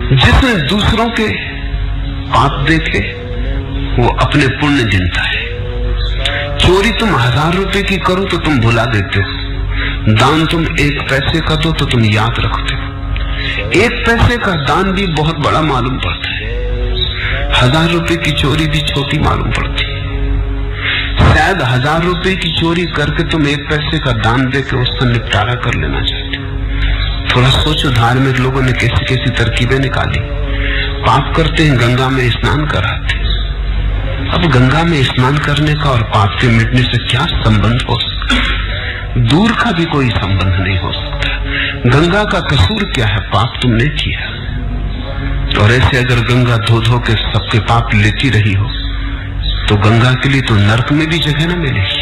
जिसने दूसरों के पाप देखे वो अपने पुण्य गिनता है। चोरी तुम 1000 रुपए की करो तो तुम भुला देते हो, दान तुम 1 पैसे का दो तो तुम याद रखते हो। 1 पैसे का दान भी बहुत बड़ा मालूम पड़ता है, 1000 रुपए की चोरी भी छोटी मालूम पड़ती है। शायद 1000 रुपए की चोरी करके तुम 1 पैसे का दान देके उसका निपटारा कर लेना चाहते हो। थोड़ा सोचो, धार्मिक लोगों ने कैसी कैसी तरकीबें निकाली। पाप करते हैं, गंगा में स्नान कराते। अब गंगा में स्नान करने का और पाप के मिटने से क्या संबंध हो सकता है? दूर का भी कोई संबंध नहीं हो सकता। गंगा का कसूर क्या है? पाप तुमने किया। और ऐसे अगर गंगा धो धो के सबके पाप लेती रही हो तो गंगा के लिए तो नरक में भी जगह न मिलेगी।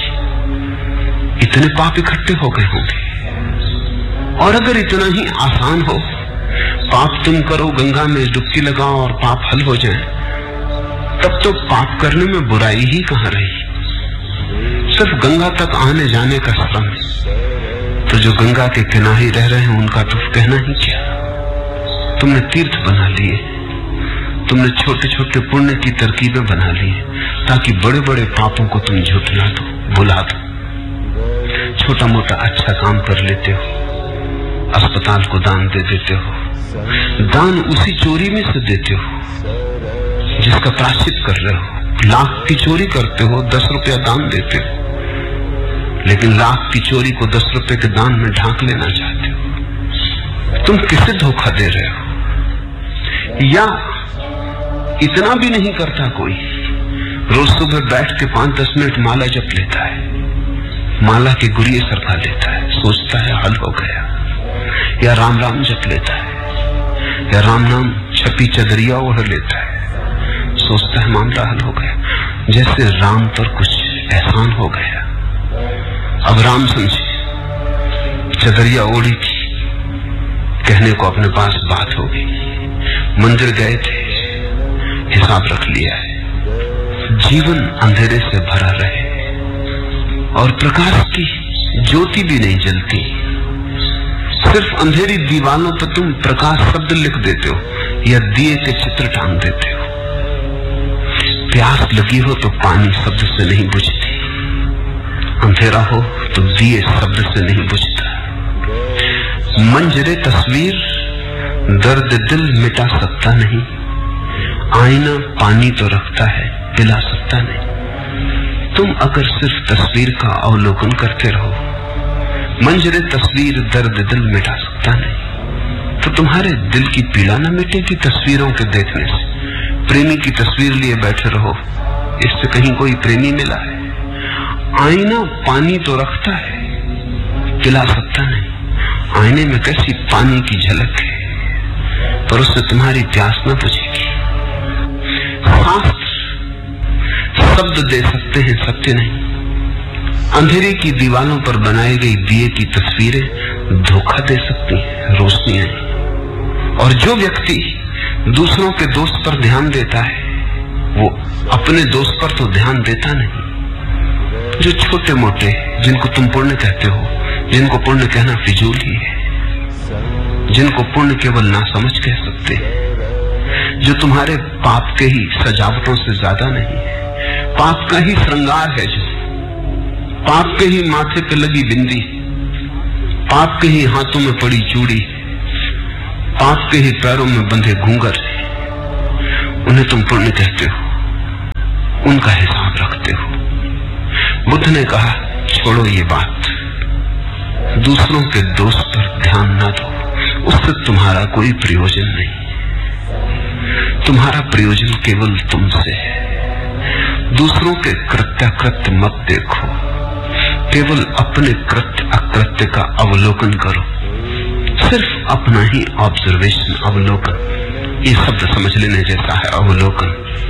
इतने पाप इकट्ठे हो गए होंगे। और अगर इतना ही आसान हो, पाप तुम करो, गंगा में डुबकी लगाओ और पाप हल हो जाए, तब तो पाप करने में बुराई ही कहां रही। सिर्फ गंगा तक आने जाने का श्रम है, तो जो गंगा के किनारे रह रहे हैं उनका तो कहना ही क्या। तुमने तीर्थ बना लिए, तुमने छोटे छोटे पुण्य की तरकीबें बना ली ताकि बड़े बड़े पापों को तुम झुठला दो, भुला दो। छोटा मोटा अच्छा काम कर लेते हो, अस्पताल को दान दे देते हो, दान उसी चोरी में से देते हो जिसका प्रायश्चित कर रहे हो। लाख की चोरी करते हो, 10 रुपया दान देते हो, लेकिन लाख की चोरी को 10 रुपए के दान में ढांक लेना चाहते हो। तुम किसे धोखा दे रहे हो? या इतना भी नहीं करता कोई, रोज सुबह बैठ के 5-10 मिनट माला जप लेता है, माला के गुरिये सरका लेता है, सोचता है हल हो गया। या राम राम जप लेता है, या राम नाम छपी चदरिया ओढ़ लेता है, सोचता है मामला हल हो गया, जैसे राम पर कुछ एहसान हो गया। अब राम समझे, चदरिया ओढ़ी थी, कहने को अपने पास बात हो गई, मंदिर गए थे, हिसाब रख लिया है। जीवन अंधेरे से भरा रहे और प्रकाश की ज्योति भी नहीं जलती। सिर्फ अंधेरी दीवालों पर तुम प्रकाश शब्द लिख देते हो या दिए के चित्र टांग देते हो। प्यास लगी हो तो पानी शब्द से नहीं बुझती, अंधेरा हो तो दिए शब्द से नहीं बुझता। मंजरे तस्वीर दर्द दिल मिटा सकता नहीं, आईना पानी तो रखता है पिला सकता नहीं। तुम अगर सिर्फ तस्वीर का अवलोकन करते रहो, मंजरे तस्वीर दर्द दिल मिटा सकता नहीं, तो तुम्हारे दिल की पीड़ा न मिटेगी तस्वीरों के देखने से। प्रेमी की तस्वीर लिए बैठे रहो, इससे कहीं कोई प्रेमी मिला है? आईना पानी तो रखता है, पिला सकता नहीं। आईने में कैसी पानी की झलक है, पर उससे तुम्हारी प्यास न बुझेगी। शास्त्र शब्द दे सकते हैं, सत्य नहीं। अंधेरे की दीवालों पर बनाई गई दिए की तस्वीरें धोखा दे सकती हैं, रोशनी नहीं। और जो व्यक्ति दूसरों के दोस्त पर ध्यान देता है, वो अपने दोस्त पर तो ध्यान देता नहीं। जो छोटे मोटे, जिनको तुम पुण्य कहते हो, जिनको पुण्य कहना फिजूल ही है, जिनको पुण्य केवल ना समझ कह सकते हैं, जो तुम्हारे पाप के ही सजावटों से ज्यादा नहीं है, पाप का ही श्रृंगार है, जो पाप के ही माथे पे लगी बिंदी, पाप के ही हाथों में पड़ी चूड़ी, पाप के ही पैरों में बंधे घूंघर, उन्हें तुम पुण्य कहते हो, उनका हिसाब रखते हो। बुद्ध ने कहा, छोड़ो ये बात, दूसरों के दोष पर ध्यान ना दो, उससे तुम्हारा कोई प्रयोजन नहीं। तुम्हारा प्रयोजन केवल तुमसे है। दूसरों के कृत्याकृत्य मत देखो, केवल अपने कृत्य अकृत्य का अवलोकन करो। सिर्फ अपना ही ऑब्जर्वेशन, अवलोकन, ये शब्द समझ लेने जैसा है। अवलोकन,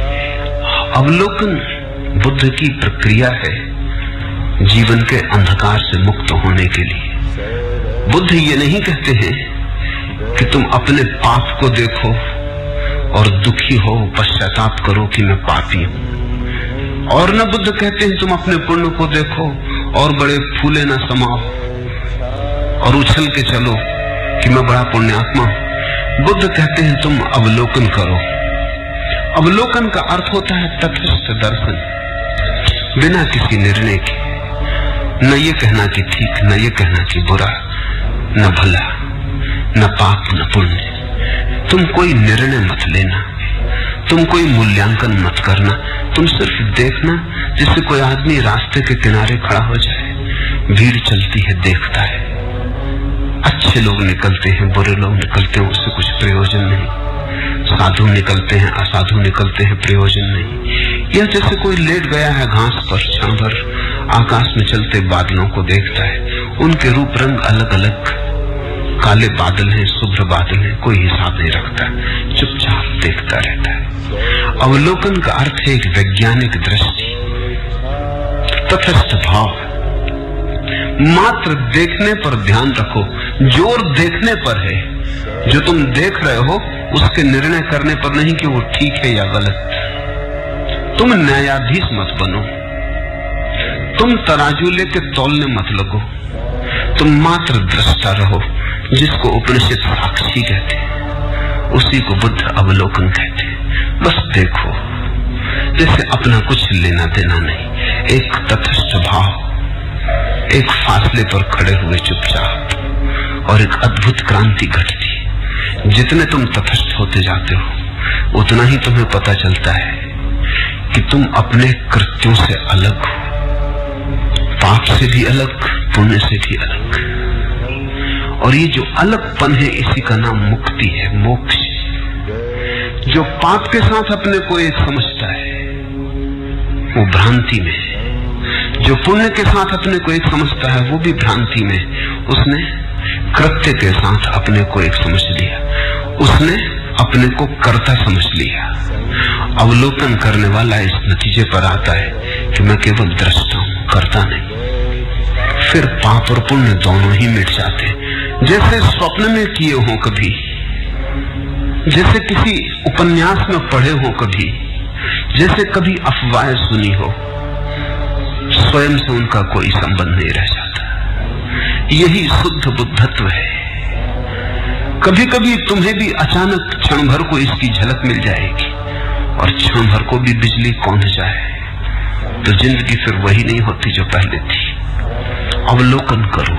अवलोकन बुद्ध की प्रक्रिया है जीवन के अंधकार से मुक्त होने के लिए। बुद्ध ये नहीं कहते हैं कि तुम अपने पाप को देखो और दुखी हो, पश्चाताप करो कि मैं पापी हूं, और न बुद्ध कहते हैं तुम अपने पुण्य को देखो और बड़े फूले न समाओ और उछल के चलो कि मैं बड़ा पुण्यात्मा हूं। बुद्ध कहते हैं तुम अवलोकन करो। अवलोकन का अर्थ होता है तटस्थ दर्शन, बिना किसी निर्णय के, न ये कहना कि ठीक, न ये कहना कि बुरा, न भला, न पाप, न पुण्य। तुम कोई निर्णय मत लेना, तुम कोई मूल्यांकन मत करना, तुम सिर्फ देखना। जैसे कोई आदमी रास्ते के किनारे खड़ा हो जाए, भीड़ चलती है, देखता है, अच्छे लोग निकलते हैं, बुरे लोग निकलते हैं, उससे कुछ प्रयोजन नहीं। साधु निकलते हैं, असाधु निकलते हैं, प्रयोजन नहीं। यह जैसे कोई लेट गया है घास पर, क्षण भर आकाश में चलते बादलों को देखता है, उनके रूप रंग अलग अलग, काले बादल हैं, शुभ्र बादल हैं, कोई हिसाब नहीं रखता, चुपचाप देखता रहता है। अवलोकन का अर्थ है एक वैज्ञानिक दृष्टि, तटस्थ भाव। मात्र देखने पर ध्यान रखो, जोर देखने पर है। जो तुम देख रहे हो उसके निर्णय करने पर नहीं कि वो ठीक है या गलत। तुम न्यायाधीश मत बनो, तुम तराजू लेके तौलने मत लगो, तुम मात्र दृष्टा रहो, जिसको उपनिषद साक्षी कहते हैं, उसी को बुद्ध अवलोकन कहते हैं। बस देखो, जैसे अपना कुछ लेना देना नहीं, एक तटस्थ भाव, एक फासले पर खड़े हुए चुपचाप, और एक अद्भुत क्रांति घटती। जितने तुम तटस्थ होते जाते हो उतना ही तुम्हें पता चलता है कि तुम अपने कृत्यों से अलग हो, पाप से भी अलग, पुण्य से भी अलग। और ये जो अलगपन है, इसी का नाम मुक्ति है, मोक्ष। जो पाप के साथ अपने को एक समझता है वो भ्रांति में, जो पुण्य के साथ अपने को एक समझता है वो भी भ्रांति में। उसने कृत्य के साथ अपने को एक समझ लिया, उसने अपने को कर्ता समझ लिया। अवलोकन करने वाला इस नतीजे पर आता है कि मैं केवल दृष्टा हूं, कर्ता नहीं। फिर पाप और पुण्य दोनों ही मिट जाते, जैसे स्वप्न में किए हो कभी, जैसे किसी उपन्यास में पढ़े हो कभी, जैसे कभी अफवाहें सुनी हो, स्वयं से उनका कोई संबंध नहीं रह जाता। यही शुद्ध बुद्धत्व है। कभी कभी तुम्हें भी अचानक क्षण भर को इसकी झलक मिल जाएगी, और क्षण भर को भी बिजली कौंध जाए तो जिंदगी फिर वही नहीं होती जो पहले थी। अवलोकन करो,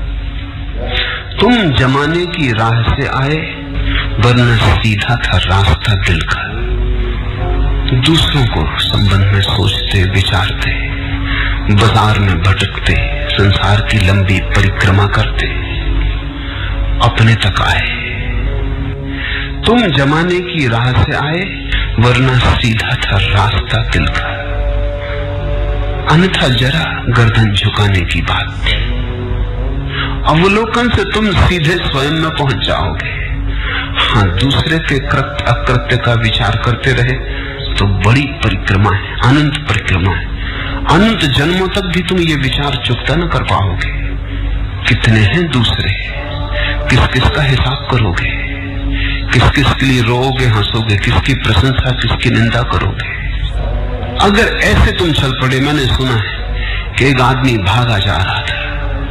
तुम जमाने की राह से आए, वरना सीधा था रास्ता दिल का। दूसरों को संबंध में सोचते विचारते, बाजार में भटकते, संसार की लंबी परिक्रमा करते, अपने तक आए। तुम जमाने की राह से आए, वरना सीधा था रास्ता दिल का। अन्यथा जरा गर्दन झुकाने की बात थी। अवलोकन से तुम सीधे स्वयं में पहुंच जाओगे। हाँ, दूसरे के कृत्य अकृत्य का विचार करते रहे तो बड़ी परिक्रमा है, अनंत परिक्रमा है। अनंत जन्मों तक भी तुम ये विचार चुकता न कर पाओगे। कितने हैं दूसरे, किस किस का हिसाब करोगे, किस किस के लिए रोओगे, हंसोगे, किसकी प्रशंसा, किसकी निंदा करोगे। अगर ऐसे तुम चल पड़े, मैंने सुना है कि एक आदमी भागा जा रहा था,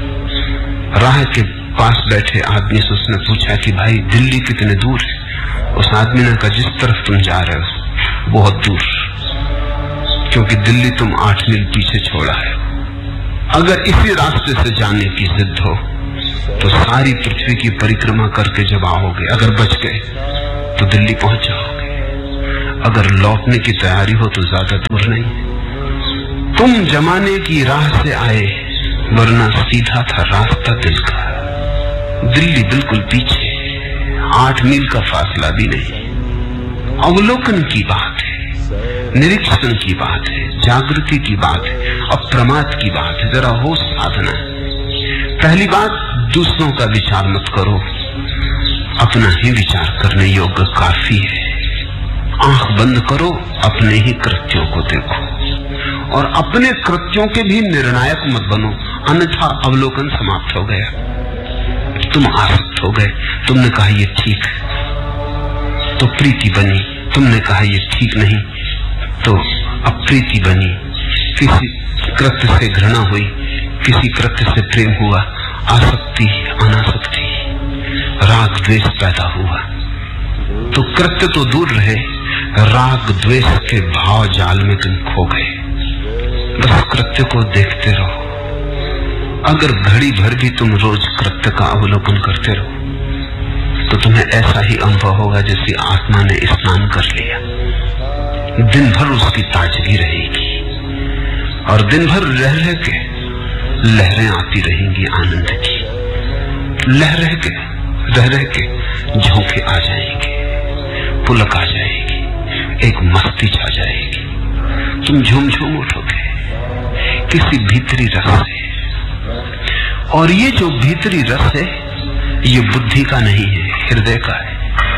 राह के पास बैठे आदमी से उसने पूछा कि भाई दिल्ली कितने दूर है। उस आदमी ने कहा जिस तरफ तुम जा रहे हो बहुत दूर, क्योंकि दिल्ली तुम 8 मील पीछे छोड़ा है। अगर इसी रास्ते से जाने की जिद हो तो सारी पृथ्वी की परिक्रमा करके जब आओगे, अगर बच गए तो दिल्ली पहुंच जाओगे। अगर लौटने की तैयारी हो तो ज्यादा दूर नहीं। तुम जमाने की राह से आए, वरना सीधा था रास्ता दिल का। दिल्ली बिल्कुल पीछे, 8 मील का फासला भी नहीं। अवलोकन की बात है, निरीक्षण की बात है, जागृति की बात है, अप्रमाद की बात है। जरा होश साधना है। पहली बात, दूसरों का विचार मत करो, अपना ही विचार करने योग्य काफी है। आंख बंद करो, अपने ही कृत्यों को देखो, और अपने कृत्यों के भी निर्णायक मत बनो, अन्यथा अवलोकन समाप्त हो गया। तुम आसक्त हो गए, तुमने कहा ये ठीक तो प्रीति बनी, तुमने कहा ये ठीक नहीं तो अप्रीति बनी। किसी कृत्य से घृणा हुई, किसी कृत्य से प्रेम हुआ, आसक्ति अनासक्ति, राग द्वेष पैदा हुआ। तो कृत्य तो दूर रहे, राग द्वेष के भाव जाल में तुम खो गए। बस कृत्य को देखते रहो। अगर घड़ी भर भी तुम रोज कृत्य का अवलोकन करते रहो तो तुम्हें ऐसा ही अनुभव होगा जैसे आत्मा ने स्नान कर लिया। दिन भर उसकी ताजगी रहेगी और दिन भर रह रह के लहरें आती रहेंगी आनंद की। रह रह के झोंके आ जाएंगे, पुलक आ जाएगी, एक मस्ती छा जाएगी। तुम झूम झूम उठोगे किसी भीतरी रस से। और ये जो भीतरी रस है ये बुद्धि का नहीं है, हृदय का है।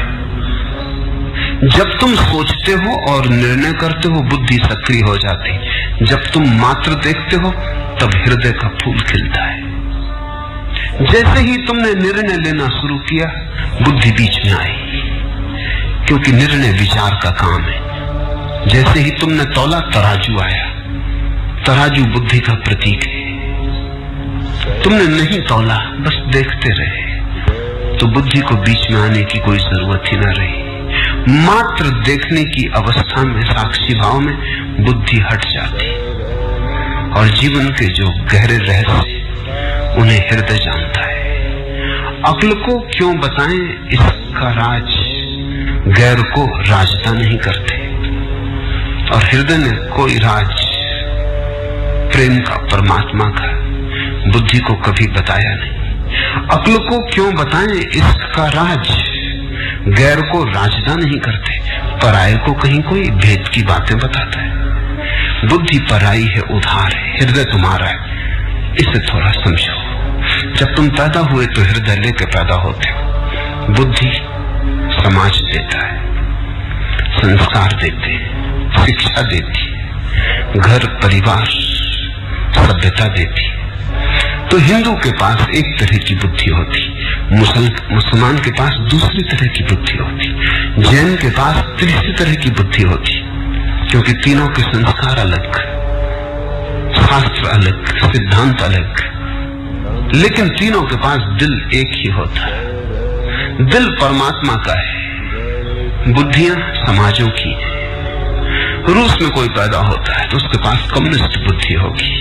जब तुम सोचते हो और निर्णय करते हो बुद्धि सक्रिय हो जाती। जब तुम मात्र देखते हो तब हृदय का फूल खिलता है। जैसे ही तुमने निर्णय लेना शुरू किया बुद्धि बीच में आई, क्योंकि निर्णय विचार का काम है। जैसे ही तुमने तौला तराजू आया। तराजू बुद्धि का प्रतीक है। तुमने नहीं तौला, बस देखते रहे तो बुद्धि को बीच में आने की कोई जरूरत ही ना रही। मात्र देखने की अवस्था में, साक्षी भाव में बुद्धि हट जाती और जीवन के जो गहरे रहस्य उन्हें हृदय जानता है। अक्ल को क्यों बताएं इसका राज, गैर को राजता नहीं करते। और हृदय ने कोई राज प्रेम का, परमात्मा का, बुद्धि को कभी बताया नहीं। अक्ल को क्यों बताएं इसका राज, गैर को राजदा नहीं करते। पराये को कहीं कोई भेद की बातें बताता है। बुद्धि पराई है, उधार है, हृदय तुम्हारा है। इसे थोड़ा समझो। जब तुम पैदा हुए तो हृदय लेके पैदा होते हो। बुद्धि समाज देता है, संस्कार देते, शिक्षा देती, घर परिवार सभ्यता देती। तो हिंदू के पास एक तरह की बुद्धि होती, मुसलमान के पास दूसरी तरह की बुद्धि होती, जैन के पास तीसरी तरह की बुद्धि होती। क्योंकि तीनों के संस्कार अलग, शास्त्र अलग, सिद्धांत अलग, लेकिन तीनों के पास दिल एक ही होता है। दिल परमात्मा का है, बुद्धियां समाजों की। रूस में कोई पैदा होता है तो उसके पास कम्युनिस्ट बुद्धि होगी।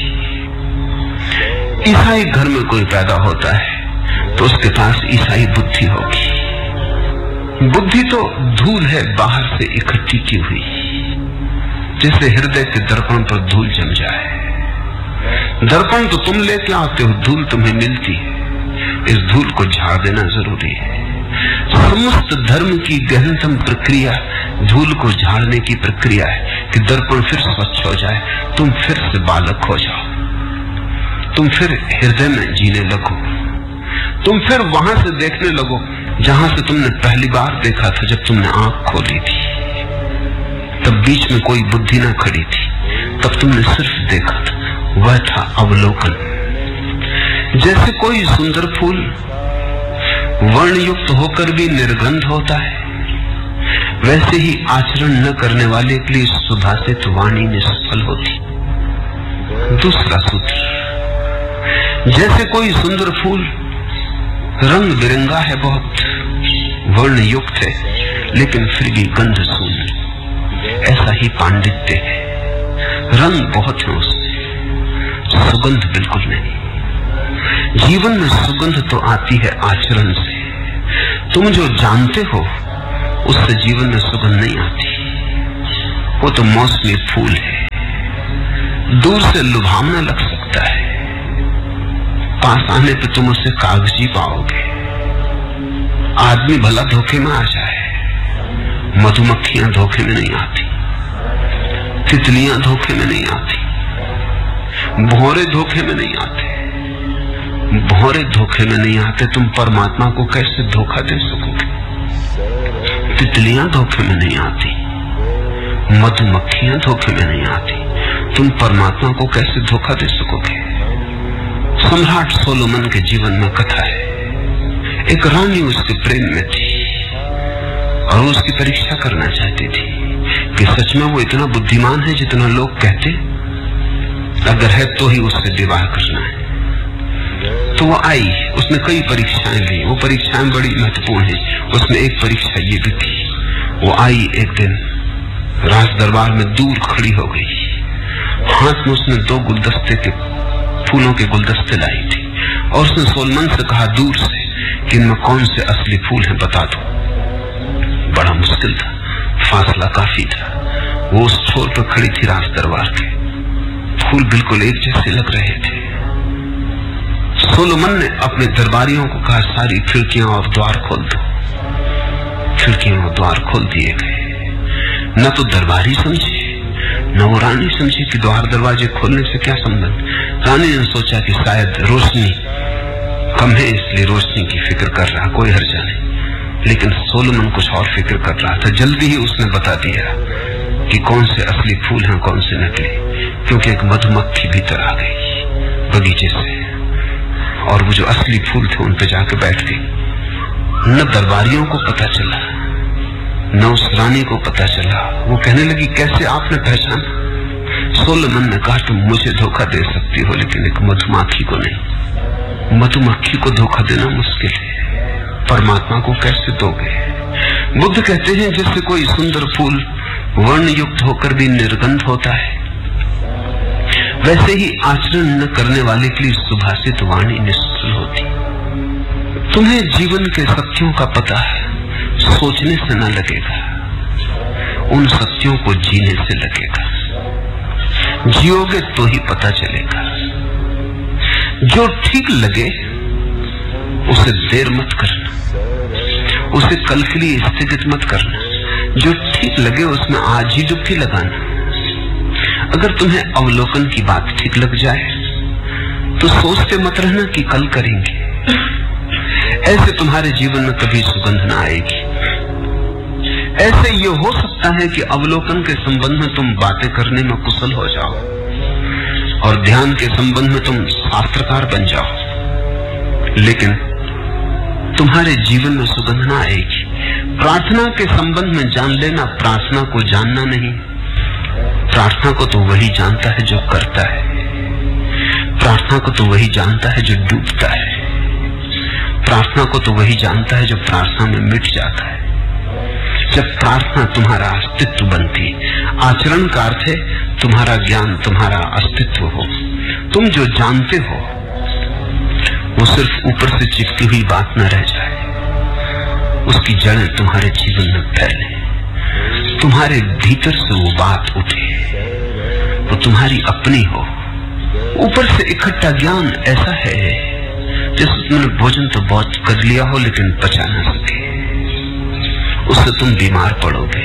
ईसाई घर में कोई पैदा होता है तो उसके पास ईसाई बुद्धि होगी। बुद्धि तो धूल है बाहर से इकट्ठी की हुई, जैसे हृदय के दर्पण पर धूल जम जाए। दर्पण तो तुम लेके आते हो, धूल तुम्हें मिलती है। इस धूल को झाड़ देना जरूरी है। समस्त धर्म की गहनतम प्रक्रिया धूल को झाड़ने की प्रक्रिया है कि दर्पण फिर स्वच्छ हो जाए, तुम फिर से बालक हो जाओ, तुम फिर हृदय में जीने लगो, तुम फिर वहां से देखने लगो जहां से तुमने पहली बार देखा था, जब तुमने आंख खोली थी। तब बीच में कोई बुद्धि ना खड़ी थी, तब तुमने सिर्फ देखा था, वह था अवलोकन। जैसे कोई सुंदर फूल वर्ण युक्त होकर भी निर्गंध होता है, वैसे ही आचरण न करने वाले के लिए सुभाषित वाणी निष्फल होती। दूसरा सूत्र, जैसे कोई सुंदर फूल रंग बिरंगा है, बहुत वर्ण युक्त है, लेकिन फिर भी गंध शून्य, ऐसा ही पांडित्य है। रंग बहुत है उसमें, सुगंध बिल्कुल नहीं। जीवन में सुगंध तो आती है आचरण से। तुम जो जानते हो उससे जीवन में सुगंध नहीं आती, वो तो मौसमी फूल है। दूर से लुभावना लग सकता है, पास आने पे तुम उसे कागजी पाओगे। आदमी भला धोखे में आ जाए, मधुमक्खियां धोखे में नहीं आती, तितलियां धोखे में नहीं आती, भौरे धोखे में नहीं आते। भौरे धोखे में नहीं आते, तुम परमात्मा को कैसे धोखा दे सकोगे? तितलियां धोखे में नहीं आती, मधुमक्खियां धोखे में नहीं आती, तुम परमात्मा को कैसे धोखा दे सकोगे? सम्राट सोलोमन के जीवन में कथा है, एक रानी उसके प्रेम में थी और वो उसकी परीक्षा करना चाहती थी कि सच में वो इतना बुद्धिमान है जितना लोग कहते, अगर है तो ही उससे विवाह करना है। तो वो आई, उसने कई परीक्षाएं ली, वो परीक्षाएं बड़ी महत्वपूर्ण है। उसमें एक परीक्षा ये भी थी, वो आई एक दिन राज दरबार में दूर खड़ी हो गई, हाथ में उसने 2 गुलदस्ते के फूलों के गुलदस्ते लाई थी और उसने सोलोमन से कहा दूर से कि इनमें कौन से असली फूल हैं बता दो। बड़ा मुश्किल था, फासला काफी था। वो उस छोर पर खड़ी थी राज दरबार के, फूल बिल्कुल एक जैसे लग रहे थे। सोलोमन ने अपने दरबारियों को कहा सारी खिड़कियां और द्वार खोल दो। खिड़कियां और द्वार खोल दिए गए। न तो दरबारी समझे न वो रानी समझी कि द्वार दरवाजे खोलने से क्या संबंध। रानी ने सोचा कि शायद रोशनी कम है इसलिए रोशनी की फिक्र कर रहा, कोई हर्जा नहीं। लेकिन सोलोमन कुछ और फिक्र कर रहा था। जल्दी ही उसने बता दिया कि कौन से असली फूल हैं कौन से नकली, क्योंकि एक मधुमक्खी भीतर आ गई बगीचे से और वो जो असली फूल थे उन पे जाके बैठ गई। न दरबारियों को पता चला न उस रानी को पता चला। वो कहने लगी कैसे आपने पहचाना? सोलोमन ने कहा तुम मुझे धोखा दे सकती हो लेकिन एक मधुमक्खी को नहीं। मधुमक्खी को धोखा देना मुश्किल है, परमात्मा को कैसे दोगे? बुद्ध कहते हैं जैसे कोई सुंदर फूल वर्ण युक्त होकर भी निर्गंध होता है, वैसे ही आचरण न करने वाले के लिए सुभाषित वाणी निष्फल होती। तुम्हें जीवन के सत्यों का पता है, सोचने से न लगेगा, उन सत्यों को जीने से लगेगा। जियोगे तो ही पता चलेगा। जो ठीक लगे उसे देर मत करना, उसे कल के लिए स्थगित मत करना। जो ठीक लगे उसमें आज ही डुबकी लगाना। अगर तुम्हें अवलोकन की बात ठीक लग जाए तो सोचते मत रहना कि कल करेंगे। ऐसे तुम्हारे जीवन में कभी सुगंध ना आएगी। ऐसे ये हो सकता है कि अवलोकन के संबंध में तुम बातें करने में कुशल हो जाओ और ध्यान के संबंध में तुम शास्त्रकार बन जाओ, लेकिन तुम्हारे जीवन में सुगंध ना आएगी। प्रार्थना के संबंध में जान लेना, प्रार्थना को जानना नहीं। प्रार्थना को तो वही जानता है जो करता है, प्रार्थना को तो वही जानता है जो डूबता है, प्रार्थना को तो वही जानता है जो प्रार्थना में मिट जाता है। जब प्रार्थना तुम्हारा अस्तित्व बनती, आचरण का अर्थ है तुम्हारा ज्ञान तुम्हारा अस्तित्व हो। तुम जो जानते हो वो सिर्फ ऊपर से चिपकी हुई बात न रह जाए, उसकी जड़ें तुम्हारे जीवन में फैले, तुम्हारे भीतर से वो बात उठे, वो तुम्हारी अपनी हो। ऊपर से इकट्ठा ज्ञान ऐसा है जैसे तुमने भोजन तो बहुत कर लिया हो लेकिन पचा ना सके, उससे तुम बीमार पड़ोगे,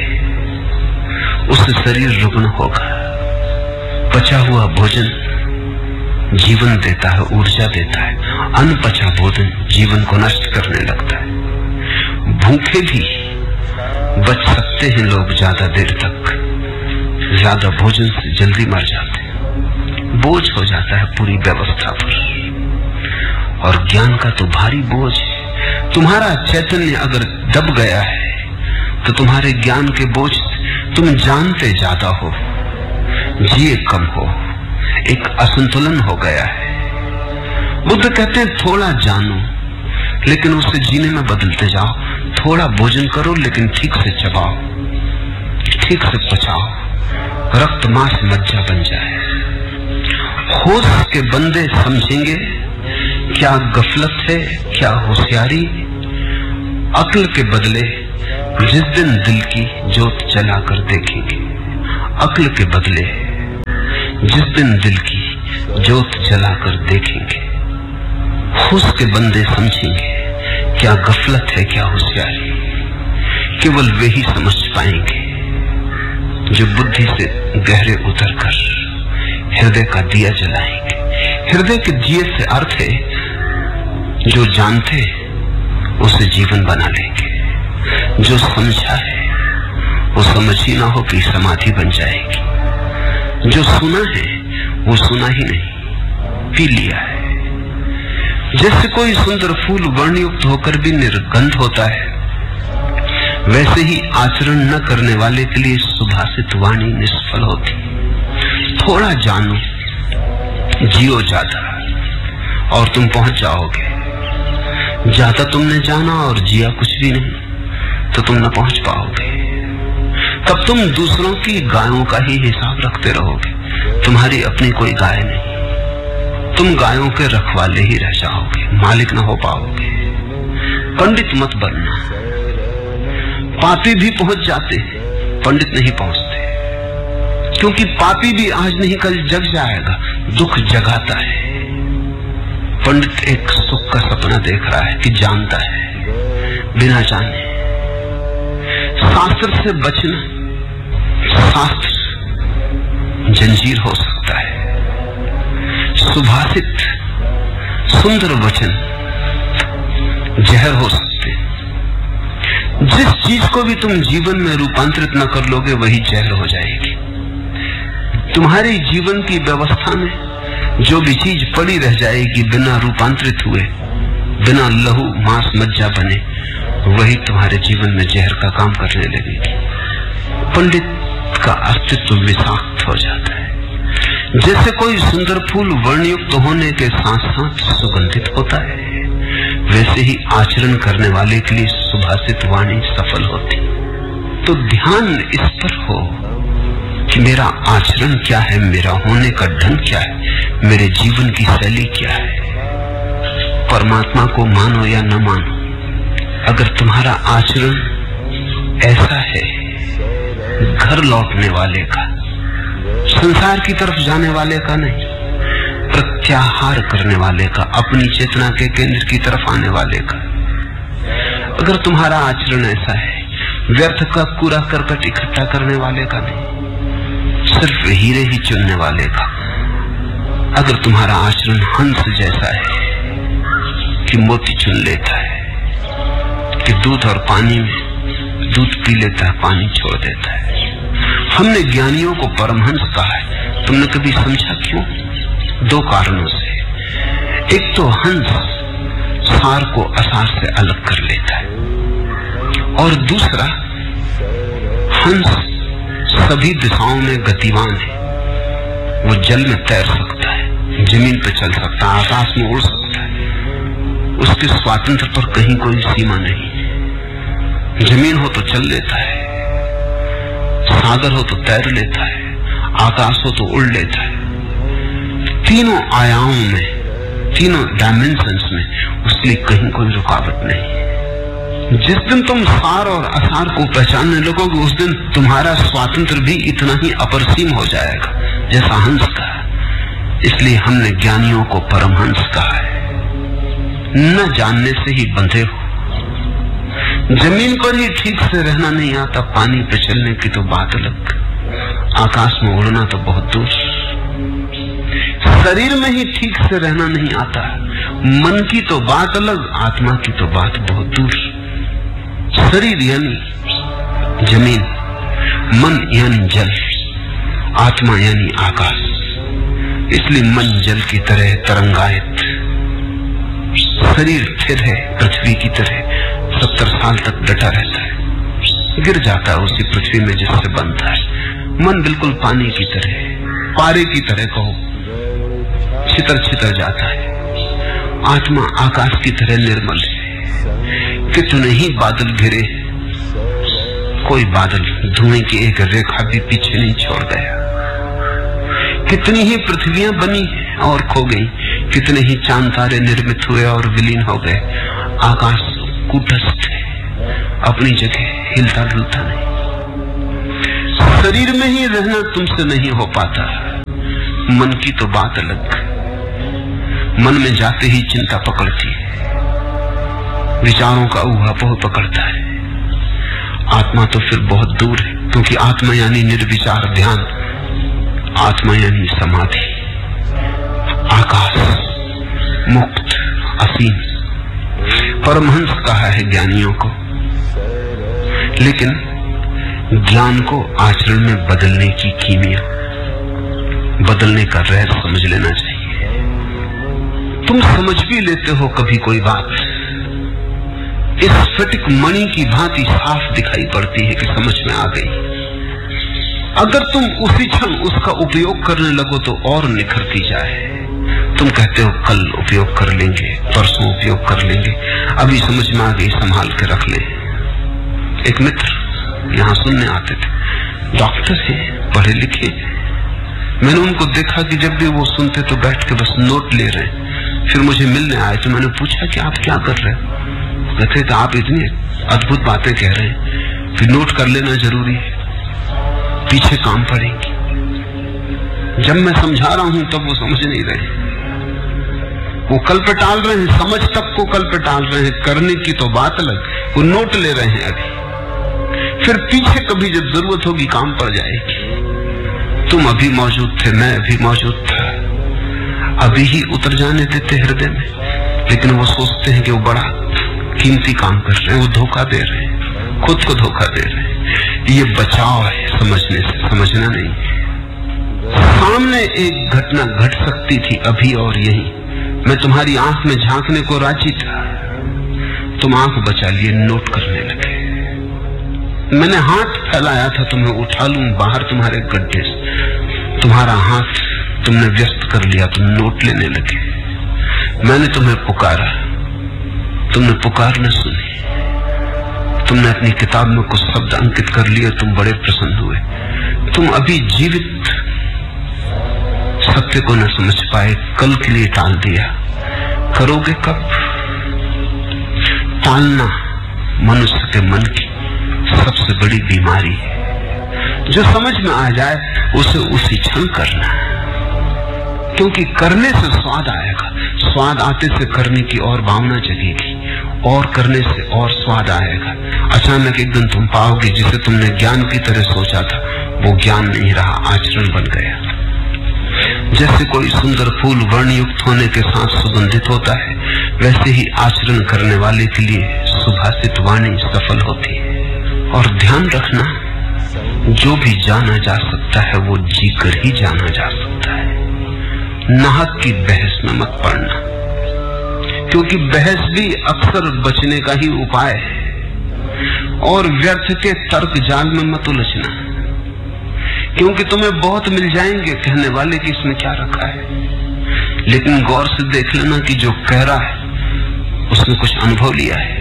उससे शरीर रुग्ण होगा। पचा हुआ भोजन जीवन देता है, ऊर्जा देता है। अनपचा भोजन जीवन को नष्ट करने लगता है। भूखे भी बच सकते हैं लोग ज्यादा देर तक, ज्यादा भोजन से जल्दी मर जाते हैं। बोझ हो जाता है पूरी व्यवस्था पर, और ज्ञान का तो भारी बोझ है। तुम्हारा चैतन्य अगर दब गया है तो तुम्हारे ज्ञान के बोझ तुम जानते ज्यादा हो, जिए कम हो, एक असंतुलन हो गया है। बुद्ध कहते हैं थोड़ा जानो लेकिन उसे जीने में बदलते जाओ। थोड़ा भोजन करो लेकिन ठीक से चबाओ, ठीक से पचाओ, रक्त मांस मज्जा बन जाए। होश के बंदे समझेंगे क्या गफलत है क्या होशियारी। अक्ल के बदले जिस दिन दिल की जोत जलाकर देखेंगे, अक्ल के बदले जिस दिन दिल की जोत जलाकर देखेंगे, होश के बंदे समझेंगे क्या गफलत है क्या होशियारी। केवल वे ही समझ पाएंगे जो बुद्धि से गहरे उतरकर हृदय का दिया जलाएंगे। हृदय के दिए से अर्थ है जो जानते उसे जीवन बना लेंगे, जो समझा है वो समझ ही ना हो कि समाधि बन जाएगी, जो सुना है वो सुना ही नहीं पी लिया है। जैसे कोई सुंदर फूल वर्णयुक्त होकर भी निर्गंध होता है, वैसे ही आचरण न करने वाले के लिए सुभाषित वाणी निष्फल होती। थोड़ा जानो, जियो ज्यादा, और तुम पहुंच जाओगे। ज्यादा तुमने जाना और जिया कुछ भी नहीं तो तुम न पहुंच पाओगे। तब तुम दूसरों की गायों का ही हिसाब रखते रहोगे, तुम्हारी अपनी कोई गाय नहीं। तुम गायों के रखवाले ही रह जाओगे, मालिक न हो पाओगे। पंडित मत बनना। पापी भी पहुंच जाते हैं, पंडित नहीं पहुंचते, क्योंकि पापी भी आज नहीं कल जग जाएगा, दुख जगाता है। पंडित एक सुख का सपना देख रहा है कि जानता है बिना जाने। शास्त्र से बचना, शास्त्र जंजीर हो सकता है, सुभाषित सुंदर वचन जहर हो सकते हैं। जिस चीज को भी तुम जीवन में रूपांतरित न कर लोगे वही जहर हो जाएगी। तुम्हारे जीवन की व्यवस्था में जो भी चीज पड़ी रह जाएगी बिना रूपांतरित हुए, बिना लहू मांस मज्जा बने, वही तुम्हारे जीवन में जहर का काम करने लगेगी। पंडित का अस्तित्व विषाक्त हो जाता है। जैसे कोई सुंदर फूल वर्णयुक्त होने के साथ साथ सुगंधित होता है, वैसे ही आचरण करने वाले के लिए सुभाषित वाणी सफल होती। तो ध्यान इस पर हो कि मेरा आचरण क्या है, मेरा होने का ढंग क्या है, मेरे जीवन की शैली क्या है। परमात्मा को मानो या न मानो, अगर तुम्हारा आचरण ऐसा है घर लौटने वाले का, संसार की तरफ जाने वाले का नहीं, प्रत्याहार करने वाले का, अपनी चेतना के केंद्र की तरफ आने वाले का, अगर तुम्हारा आचरण ऐसा है व्यर्थ का कूड़ा करकट इकट्ठा करने वाले का नहीं, सिर्फ हीरे ही चुनने वाले का, अगर तुम्हारा आचरण हंस जैसा है कि मोती चुन लेता है, कि दूध और पानी में दूध पी लेता है, पानी छोड़ देता है। हमने ज्ञानियों को परमहंस कहा है, तुमने कभी समझा क्यों? दो कारणों से। एक तो हंस सार को असार से अलग कर लेता है, और दूसरा हंस सभी दिशाओं में गतिवान है। वो जल में तैर सकता है, जमीन पर चल सकता है, आकाश में उड़ सकता है। उसके स्वातंत्र पर कहीं कोई सीमा नहीं। जमीन हो तो चल लेता है, सागर हो तो तैर लेता है, आकाश हो तो उड़ लेता है। तीनों आयामों में, तीनों डायमेंशंस में उसके लिए कहीं कोई रुकावट नहीं। जिस दिन तुम सार और असार को पहचानने लगोगे, उस दिन तुम्हारा स्वातंत्र भी इतना ही अपरसीम हो जाएगा जैसा हंस का। इसलिए हमने ज्ञानियों को परमहंस कहा है। न जानने से ही बंधे हो। जमीन पर ही ठीक से रहना नहीं आता, पानी पे चलने की तो बात अलग, आकाश में उड़ना तो बहुत दूर। शरीर में ही ठीक से रहना नहीं आता, मन की तो बात अलग, आत्मा की तो बात बहुत दूर। शरीर यानी जमीन, मन यानी जल, आत्मा यानी आकाश। इसलिए मन जल की तरह तरंगायत, शरीर स्थिर है पृथ्वी की तरह, 70 साल तक डटा रहता है, गिर जाता है उसी पृथ्वी में जिससे बनता है। मन बिल्कुल पानी की तरह, पारे की तरह कहो, छितर छितर जाता है। आत्मा आकाश की तरह निर्मल है। कितने ही बादल घिरे, कोई बादल धुएं की एक रेखा भी पीछे नहीं छोड़ गया। कितनी ही पृथ्वियां बनी और खो गई, कितने ही चांद तारे निर्मित हुए और विलीन हो गए। आकाश कूटस्थ है, अपनी जगह हिलता डुलता नहीं। शरीर में ही रहना तुमसे नहीं हो पाता। मन की तो बात अलग, मन में जाते ही चिंता पकड़ती है, विचारों का ऊहापोह पकड़ता है। आत्मा तो फिर बहुत दूर है, क्योंकि आत्मा यानी निर्विचार ध्यान, आत्मा यानी समाधि, आकाश, मुक्त, असीम। परमहंस कहा है ज्ञानियों को, लेकिन ज्ञान को आचरण में बदलने की कीमिया, बदलने का रहस्य समझ लेना चाहिए। तुम समझ भी लेते हो कभी कोई बात, इस स्फटिक मणि की भांति साफ दिखाई पड़ती है कि समझ में आ गई। अगर तुम उसी क्षण उसका उपयोग करने लगो तो और निखरती जाए। तुम कहते हो कल उपयोग कर लेंगे, परसों उपयोग कर लेंगे, अभी समझ में आ गई, संभाल के रख ले। एक मित्र यहाँ सुनने आते थे, डॉक्टर है, पढ़े लिखे। मैंने उनको देखा कि जब भी वो सुनते तो बैठ के बस नोट ले रहे हैं। फिर मुझे मिलने आए तो मैंने पूछा कि आप क्या कर रहे हो? कहते थे आप इतनी अद्भुत बातें कह रहे हैं, फिर नोट कर लेना जरूरी है, पीछे काम पड़ेगी। जब मैं समझा रहा हूं तब वो समझ नहीं रहे, वो कल पे टाल रहे हैं, समझ तक को कल पे टाल रहे हैं, करने की तो बात अलग, वो नोट ले रहे हैं अभी, फिर पीछे कभी जब जरूरत होगी काम पड़ जाएगी। तुम अभी मौजूद थे, मैं अभी मौजूद था, अभी ही उतर जाने देते हृदय में, लेकिन वो सोचते हैं कि वो बड़ा कीमती काम कर रहे हैं, वो धोखा दे रहे हैं, खुद को धोखा दे रहे हैं। ये बचाव है समझने से, समझना नहीं। सामने एक घटना घट सकती थी अभी और यही, मैं तुम्हारी आंख में झांकने को राजी था, तुम आंख बचा लिए, नोट करने लगे। मैंने हाथ फैलाया था तुम्हें उठा लूं बाहर तुम्हारे गड्ढे से, तुम्हारा हाथ तुमने व्यस्त कर लिया, तुम नोट लेने लगे। मैंने तुम्हें पुकारा, तुमने पुकार न सुनी, तुमने अपनी किताब में कुछ शब्द अंकित कर लिए, तुम बड़े प्रसन्न हुए। तुम अभी जीवित सत्य को न समझ पाए, कल के लिए टाल दिया। करोगे कब? टालना मनुष्य के मन की सबसे बड़ी बीमारी है। जो समझ में आ जाए उसे उसी क्षण करना, क्योंकि करने से स्वाद आएगा, स्वाद आते से करने की और भावना जगेगी, और करने से और स्वाद आएगा। अचानक एक दिन तुम पाओगे जिसे तुमने ज्ञान की तरह सोचा था वो ज्ञान नहीं रहा, आचरण बन गया। जैसे कोई सुंदर फूल वर्णयुक्त होने के साथ सुगंधित होता है, वैसे ही आचरण करने वाले के लिए सुभाषित वाणी सफल होती है। और ध्यान रखना, जो भी जाना जा सकता है वो जीकर ही जाना जा सकता है। नाहक की बहस में मत पड़ना, क्योंकि बहस भी अक्सर बचने का ही उपाय है। और व्यर्थ के तर्क जाल में मत उलझना, क्योंकि तुम्हें बहुत मिल जाएंगे कहने वाले कि इसमें क्या रखा है, लेकिन गौर से देख लेना कि जो कह रहा है उसने कुछ अनुभव लिया है।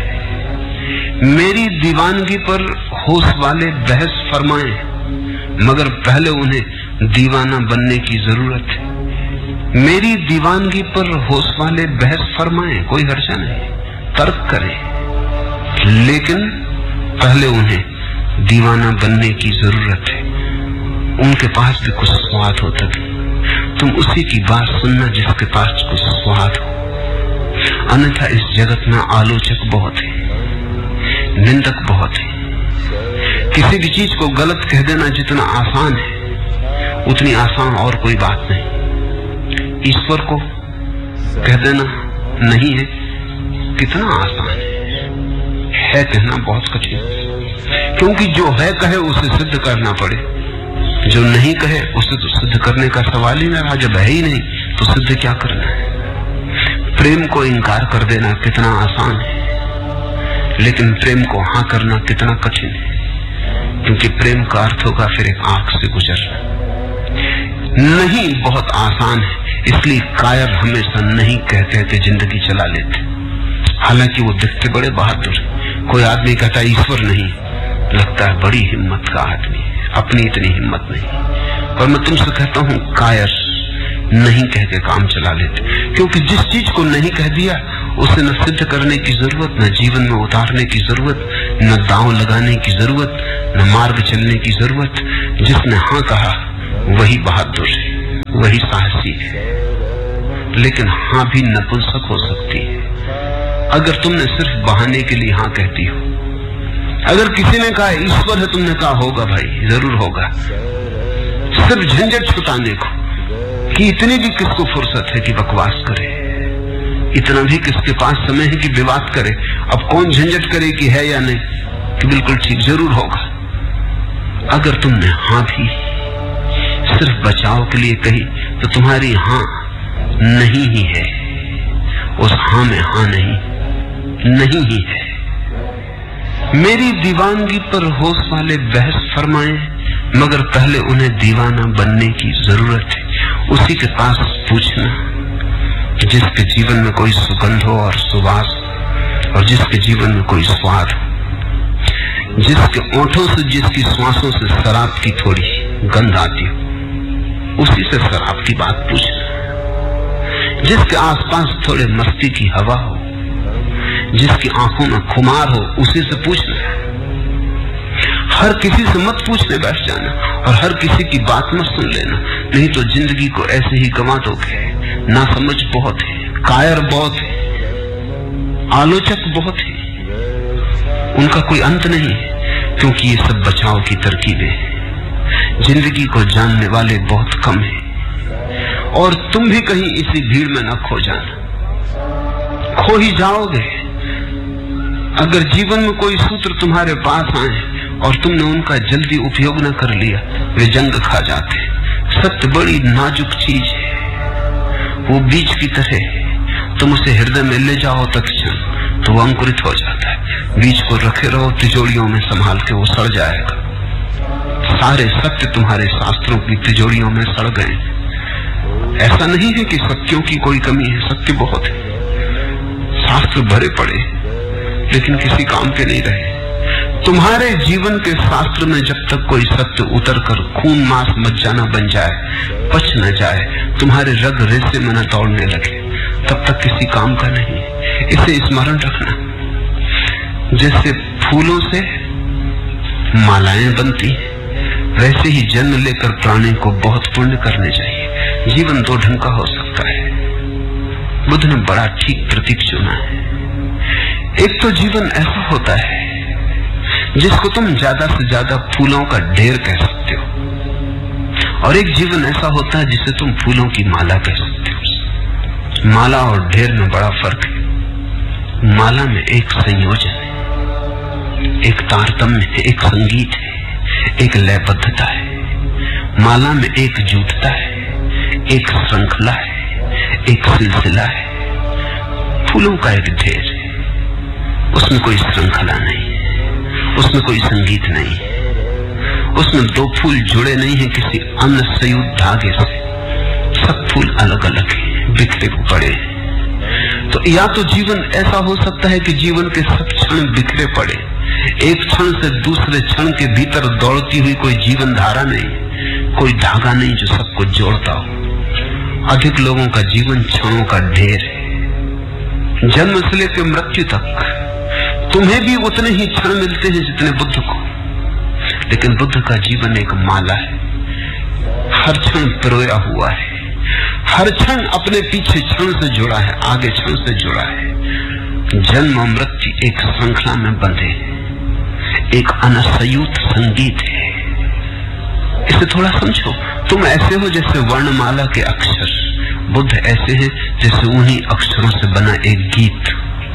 मेरी दीवानगी पर होश वाले बहस फरमाएं, मगर पहले उन्हें दीवाना बनने की जरूरत है। मेरी दीवानगी पर होश वाले बहस फरमाएं, कोई हर्जा नहीं, तर्क करें, लेकिन पहले उन्हें दीवाना बनने की जरूरत है। उनके पास भी कुछ स्वाद होता है, तुम उसी की बात सुनना जिसके पास कुछ स्वाद हो। अन्यथा इस जगत में आलोचक बहुत है, निंदक बहुत है। किसी भी चीज को गलत कह देना जितना आसान है, उतनी आसान और कोई बात नहीं। ईश्वर को कह देना नहीं है कितना आसान है कहना बहुत कठिन, क्योंकि जो है कहे उसे सिद्ध करना पड़े, जो नहीं कहे उसे तो सिद्ध करने का सवाल ही ना रहा। जब है ही नहीं तो सिद्ध क्या करना है। प्रेम को इनकार कर देना कितना आसान है, लेकिन प्रेम को हाँ करना कितना कठिन है, क्योंकि प्रेम का अर्थ होगा फिर एक आंख से गुजरना। नहीं बहुत आसान है, इसलिए कायर हमेशा नहीं कह कहते जिंदगी चला लेते, हालांकि वो दिखते बड़े बहादुर। कोई आदमी कहता है ईश्वर नहीं, लगता है बड़ी हिम्मत का आदमी, अपनी इतनी हिम्मत नहीं। और मैं तुमसे कहता हूं कायर नहीं कह के काम चला लेते, क्योंकि जिस चीज को नहीं कह दिया उसे न सिद्ध करने की जरूरत, न जीवन में उतारने की जरूरत, न दांव लगाने की जरूरत, न मार्ग चलने की जरूरत। जिसने हाँ कहा वही बहादुर है, वही साहसी है। लेकिन हाँ भी नपुंसक हो सकती है अगर तुमने सिर्फ बहाने के लिए हाँ कहती हो। अगर किसी ने कहा ईश्वर है, तुमने कहा होगा भाई, जरूर होगा, सिर्फ झंझट छुटाने को कि इतनी भी किसको फुर्सत है कि बकवास करे, इतना भी किसके पास समय है कि विवाद करे। अब कौन झंझट करे कि है या नहीं, कि बिल्कुल ठीक, जरूर होगा। अगर तुमने हाँ भी सिर्फ बचाव के लिए कही तो तुम्हारी हाँ नहीं ही है, उस हाँ में हाँ नहीं ही है। मेरी दीवानगी पर होश वाले बहस फरमाएं, मगर पहले उन्हें दीवाना बनने की जरूरत है। उसी के पास पूछना जिसके जीवन में कोई सुगंध हो और सुवास, और जिसके जीवन में कोई स्वाद हो, जिसके ओंठों से, जिसकी श्वासों से शराब की थोड़ी गंध आती हो, उसी से शराब की बात पूछना। जिसके आसपास थोड़े मस्ती की हवा हो, जिसकी आंखों में खुमार हो, उसी से पूछना। हर किसी से मत पूछने बैठ जाना और हर किसी की बात मत सुन लेना, नहीं तो जिंदगी को ऐसे ही गंवा दोगे। नासमझ बहुत है, कायर बहुत है, आलोचक बहुत है, उनका कोई अंत नहीं, क्योंकि ये सब बचाव की तरकीबें हैं। जिंदगी को जानने वाले बहुत कम हैं, और तुम भी कहीं इसी भीड़ में न खो जाना। खो ही जाओगे। अगर जीवन में कोई सूत्र तुम्हारे पास आए और तुमने उनका जल्दी उपयोग न कर लिया, वे जंग खा जाते। सत्य बड़ी नाजुक चीज है, वो बीज की तरह, तुम उसे हृदय में ले जाओ तत्क्षण तो वो अंकुरित हो जाता है। बीज को रखे रहो तिजोरियों में संभाल के, वो सड़ जाएगा। सारे सत्य तुम्हारे शास्त्रों की तिजोरियों में सड़ गए। ऐसा नहीं है कि सत्यों की कोई कमी है, सत्य बहुत है, शास्त्र भरे पड़े, लेकिन किसी काम के नहीं रहे। तुम्हारे जीवन के शास्त्र में जब तक कोई सत्य उतर कर खून मांस मज्जा न बन जाए, पच न जाए, तुम्हारे रग रेसे में न दौड़ने लगे, तब तक किसी काम का नहीं। इसे स्मरण रखना। जैसे फूलों से मालाएं बनती, वैसे ही जन्म लेकर प्राणी को बहुत पुण्य करने चाहिए। जीवन दो ढंग का हो सकता है। बुद्ध ने बड़ा ठीक प्रतीक चुना है। एक तो जीवन ऐसा होता है जिसको तुम ज्यादा से ज्यादा फूलों का ढेर कह सकते हो, और एक जीवन ऐसा होता है जिसे तुम फूलों की माला कह सकते हो। माला और ढेर में बड़ा फर्क है। माला में एक संयोजन है, एक तारतम्य है, एक संगीत है, एक लयबद्धता है। माला में एक जुटता है, एक श्रृंखला है, एक सिलसिला है। फूलों का एक ढेर है, उसमें कोई श्रृंखला नहीं, उसमें कोई संगीत नहीं, उसमें दो फूल जुड़े नहीं है किसी अन्य संयुक्त धागे से। सब फूल अलग अलग है, बिखरे पड़े हैं। तो या तो जीवन ऐसा हो सकता है कि जीवन के सब क्षण बिखरे पड़े, एक क्षण से दूसरे क्षण के भीतर दौड़ती हुई कोई जीवन धारा नहीं, कोई धागा नहीं जो सबको जोड़ता हो। अधिक लोगों का जीवन क्षणों का ढेर है। जन्म से लेकर मृत्यु तक तुम्हें भी उतने ही क्षण मिलते हैं जितने बुद्ध को, लेकिन बुद्ध का जीवन एक माला है। हर क्षण पिरोया हुआ है, हर क्षण अपने पीछे क्षण से जुड़ा है, आगे क्षण से जुड़ा है। जन्म और मृत्यु एक श्रृंखला में बंधे, एक अनसयुत संगीत है। इसे थोड़ा समझो। तुम ऐसे हो जैसे वर्णमाला के अक्षर, बुद्ध ऐसे हैं जैसे उन्हीं अक्षरों से बना एक गीत।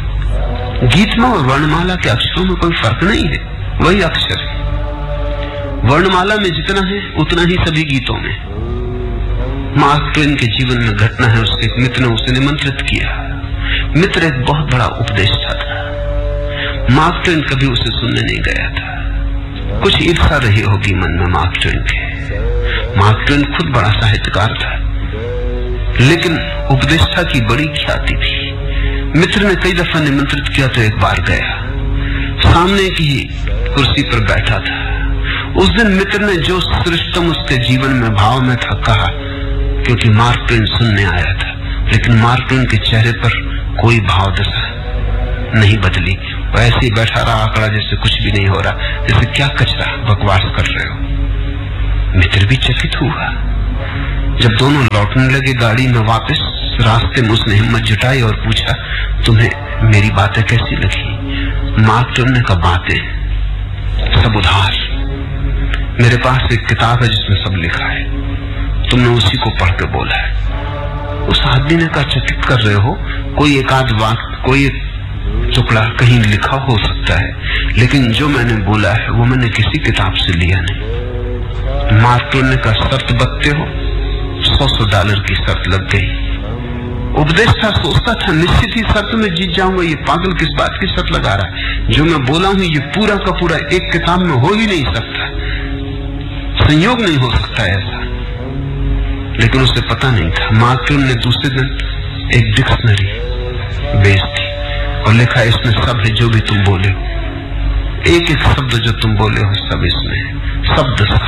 गीत में और वर्णमाला के अक्षरों में कोई फर्क नहीं है, वही अक्षर है। वर्णमाला में जितना है उतना ही सभी गीतों में। मार्क ट्वेन के जीवन में घटना है, उसके एक मित्र ने उसे निमंत्रित किया। मित्र एक बहुत बड़ा उपदेष्टा था। मार्क ट्वेन कभी उसे सुनने नहीं गया था। कुछ ईर्ष्या रही होगी मन में मार्क ट्वेन के। मार्क ट्वेन खुद बड़ा साहित्यकार था, लेकिन उपदेष्टा की बड़ी ख्याति थी। मित्र ने कई दफा निमंत्रित किया तो एक बार गया। सामने की कुर्सी पर बैठा था। उस दिन मित्र ने जो श्रेष्ठतम उसके जीवन में भाव में था कहा, क्योंकि मार्क ट्वेन सुनने आया था। लेकिन मार्क ट्वेन के चेहरे पर कोई भाव दशा नहीं बदली। वो ऐसे ही बैठा रहा, आंकड़ा जैसे कुछ भी नहीं हो रहा, जैसे क्या कचरा बकवास कर रहे हो। मित्र भी चकित हुआ। जब दोनों लौटने लगे गाड़ी में वापस, रास्ते में उसने हिम्मत जुटाई और पूछा, तुम्हें मेरी बातें कैसी लगी? मार्क ट्वेन ने कहा, बातें सब उधार। मेरे पास एक किताब है जिसमें सब लिखा है, तुमने उसी को पढ़ के बोला है। उस आदमी ने कहा, चकित कर रहे हो? कोई एक आध वाक्य, कोई एक टुकड़ा कहीं लिखा हो सकता है, लेकिन जो मैंने बोला है वो मैंने किसी किताब से लिया नहीं। मार्क ट्वेन ने कहा, शर्त बत्ते हो? $100 की शर्त लग गई। उपदेष्टा सोचता था निश्चित ही शर्त में जीत जाऊंगा, ये पागल किस बात की शर्त लगा रहा है? जो मैं बोला हूं ये पूरा का पूरा एक किताब में हो ही नहीं सकता, संयोग नहीं हो सकता ऐसा। लेकिन उसे पता नहीं था। मार्क ट्वेन ने दूसरे दिन एक डिक्शनरी बेच दी और लिखा इसमें सब है जो भी तुम बोले हो, एक एक शब्द जो तुम बोले हो सब इसमें है, शब्द सा।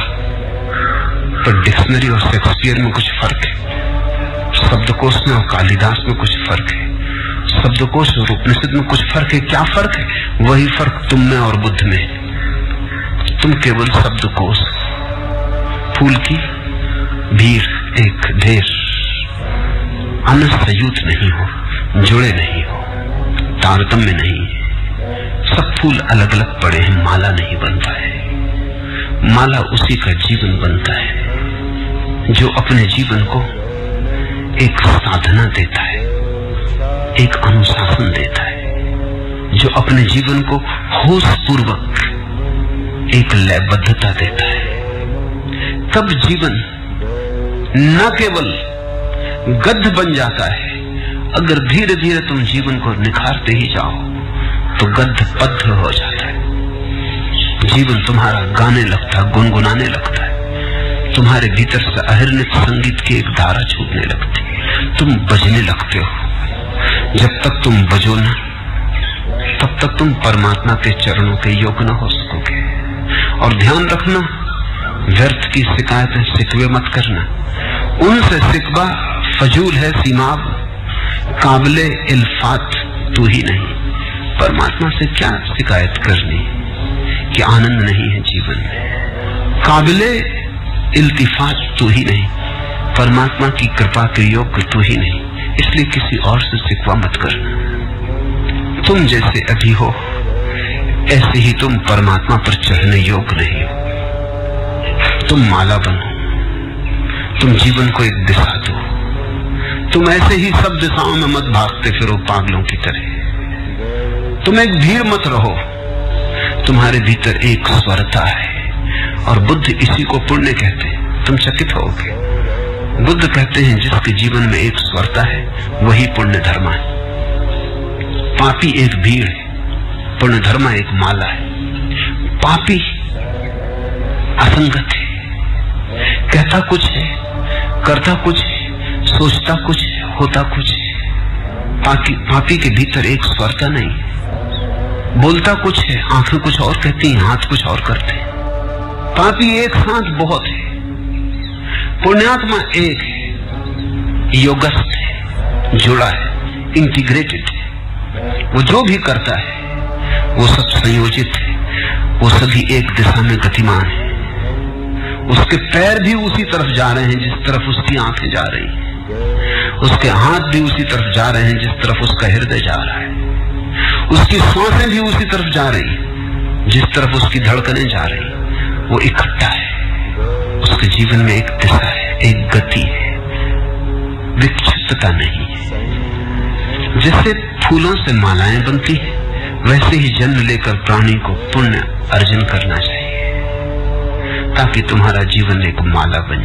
पर डिक्शनरी और शेक्सपियर में कुछ फर्क है, शब्दकोश में और कालिदास में कुछ फर्क है, शब्दकोश और उपनिषद में कुछ फर्क है। क्या फर्क है? वही फर्क तुम में और बुद्ध में। तुम केवल शब्दकोश, फूल की भीड़, एक ढेर, अनसंयुत नहीं हो, जुड़े नहीं हो, तारतम्य नहीं है। सब फूल अलग अलग पड़े हैं, माला नहीं बनता है। माला उसी का जीवन बनता है जो अपने जीवन को एक साधना देता है, एक अनुशासन देता है, जो अपने जीवन को होश पूर्वक एक लयबद्धता देता है। तब जीवन न केवल गद्य बन जाता है, अगर धीरे धीरे तुम जीवन को निखारते ही जाओ तो गद्य पद्य हो जाता है। जीवन तुम्हारा गाने लगता है, गुनगुनाने लगता है, तुम्हारे भीतर से अहिर्नित संगीत की एक धारा छूटने लगती है, तुम बजने लगते हो। जब तक तुम बजो ना, तब तक तुम परमात्मा के चरणों के योग्य न हो सकोगे। और ध्यान रखना, व्यर्थ की शिकायतें शिकवे मत करना। उनसे शिकवा फजूल है सीमाब, काबिले इल्फात तू ही नहीं। परमात्मा से क्या शिकायत करनी कि आनंद नहीं है जीवन में। काबिले इल्तिफात तू ही नहीं, परमात्मा की कृपा के योग्य तू ही नहीं, इसलिए किसी और से शिकवा मत करना। तुम जैसे अभी हो ऐसे ही तुम परमात्मा पर चढ़ने योग्य नहीं हो। तुम माला बनो, तुम जीवन को एक दिशा दो। तुम ऐसे ही सब दिशाओं में मत भागते फिरो पागलों की तरह। तुम एक भीड़ मत रहो, तुम्हारे भीतर एक स्वरता है और बुद्ध इसी को पुण्य कहते हैं। तुम चकित होगे, बुद्ध कहते हैं जिसके जीवन में एक स्वरता है वही पुण्य धर्मा है। पापी एक भीड़ है, पुण्य धर्मा एक माला है। पापी असंगत है, कहता कुछ है, करता कुछ है, सोचता कुछ है, होता कुछ है। पापी के भीतर एक स्वरता नहीं, बोलता कुछ है, आंखें कुछ और कहती हैं, हाथ कुछ और करते हैं। पापी एक साथ बहुत है, पुण्यात्मा एक है, योगस्थ है, जुड़ा है, इंटीग्रेटेड है। वो जो भी करता है वो सब संयोजित है, वो सभी एक दिशा में गतिमान है। उसके पैर भी उसी तरफ जा रहे हैं जिस तरफ उसकी आंखें जा रही हैं, उसके हाथ भी उसी तरफ जा रहे हैं जिस तरफ उसका हृदय जा रहा है, उसकी सांसें भी उसी तरफ जा रही हैं जिस तरफ उसकी धड़कनें जा रही हैं। वो इकट्ठा है, उसके जीवन में एक दिशा है, एक गति है, विक्षिप्तता नहीं है। जैसे फूलों से मालाएं बनती है वैसे ही जन्म लेकर प्राणी को पुण्य अर्जन करना चाहिए ताकि तुम्हारा जीवन एक माला बन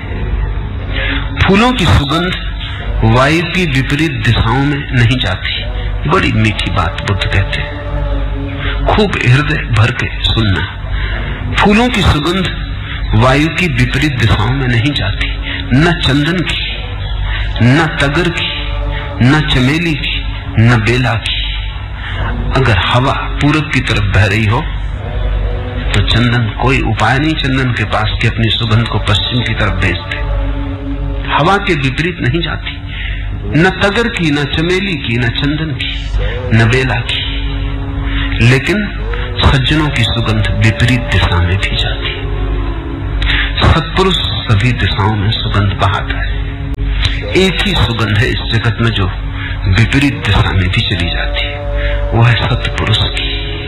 जाए। फूलों की सुगंध वायु की विपरीत दिशाओं में नहीं जाती। बड़ी मीठी बात बुद्ध कहते हैं, खूब हृदय भर के सुनना। फूलों की सुगंध वायु की विपरीत दिशाओं में नहीं जाती, न चंदन की, न तगर की, न चमेली की, न बेला की। अगर हवा पूरब की तरफ बह रही हो तो चंदन, कोई उपाय नहीं चंदन के पास कि अपनी सुगंध को पश्चिम की तरफ भेज दे। हवा के विपरीत नहीं जाती, न तगर की, न चमेली की, न चंदन की, न बेला की। लेकिन सज्जनों की सुगंध विपरीत दिशा में भी जाती है। सत्पुरुष सभी दिशाओं में सुगंध बहाता है। एक ही सुगंध है इस जगत में जो विपरीत दिशा में भी चली जाती है, वो है सत्पुरुष की,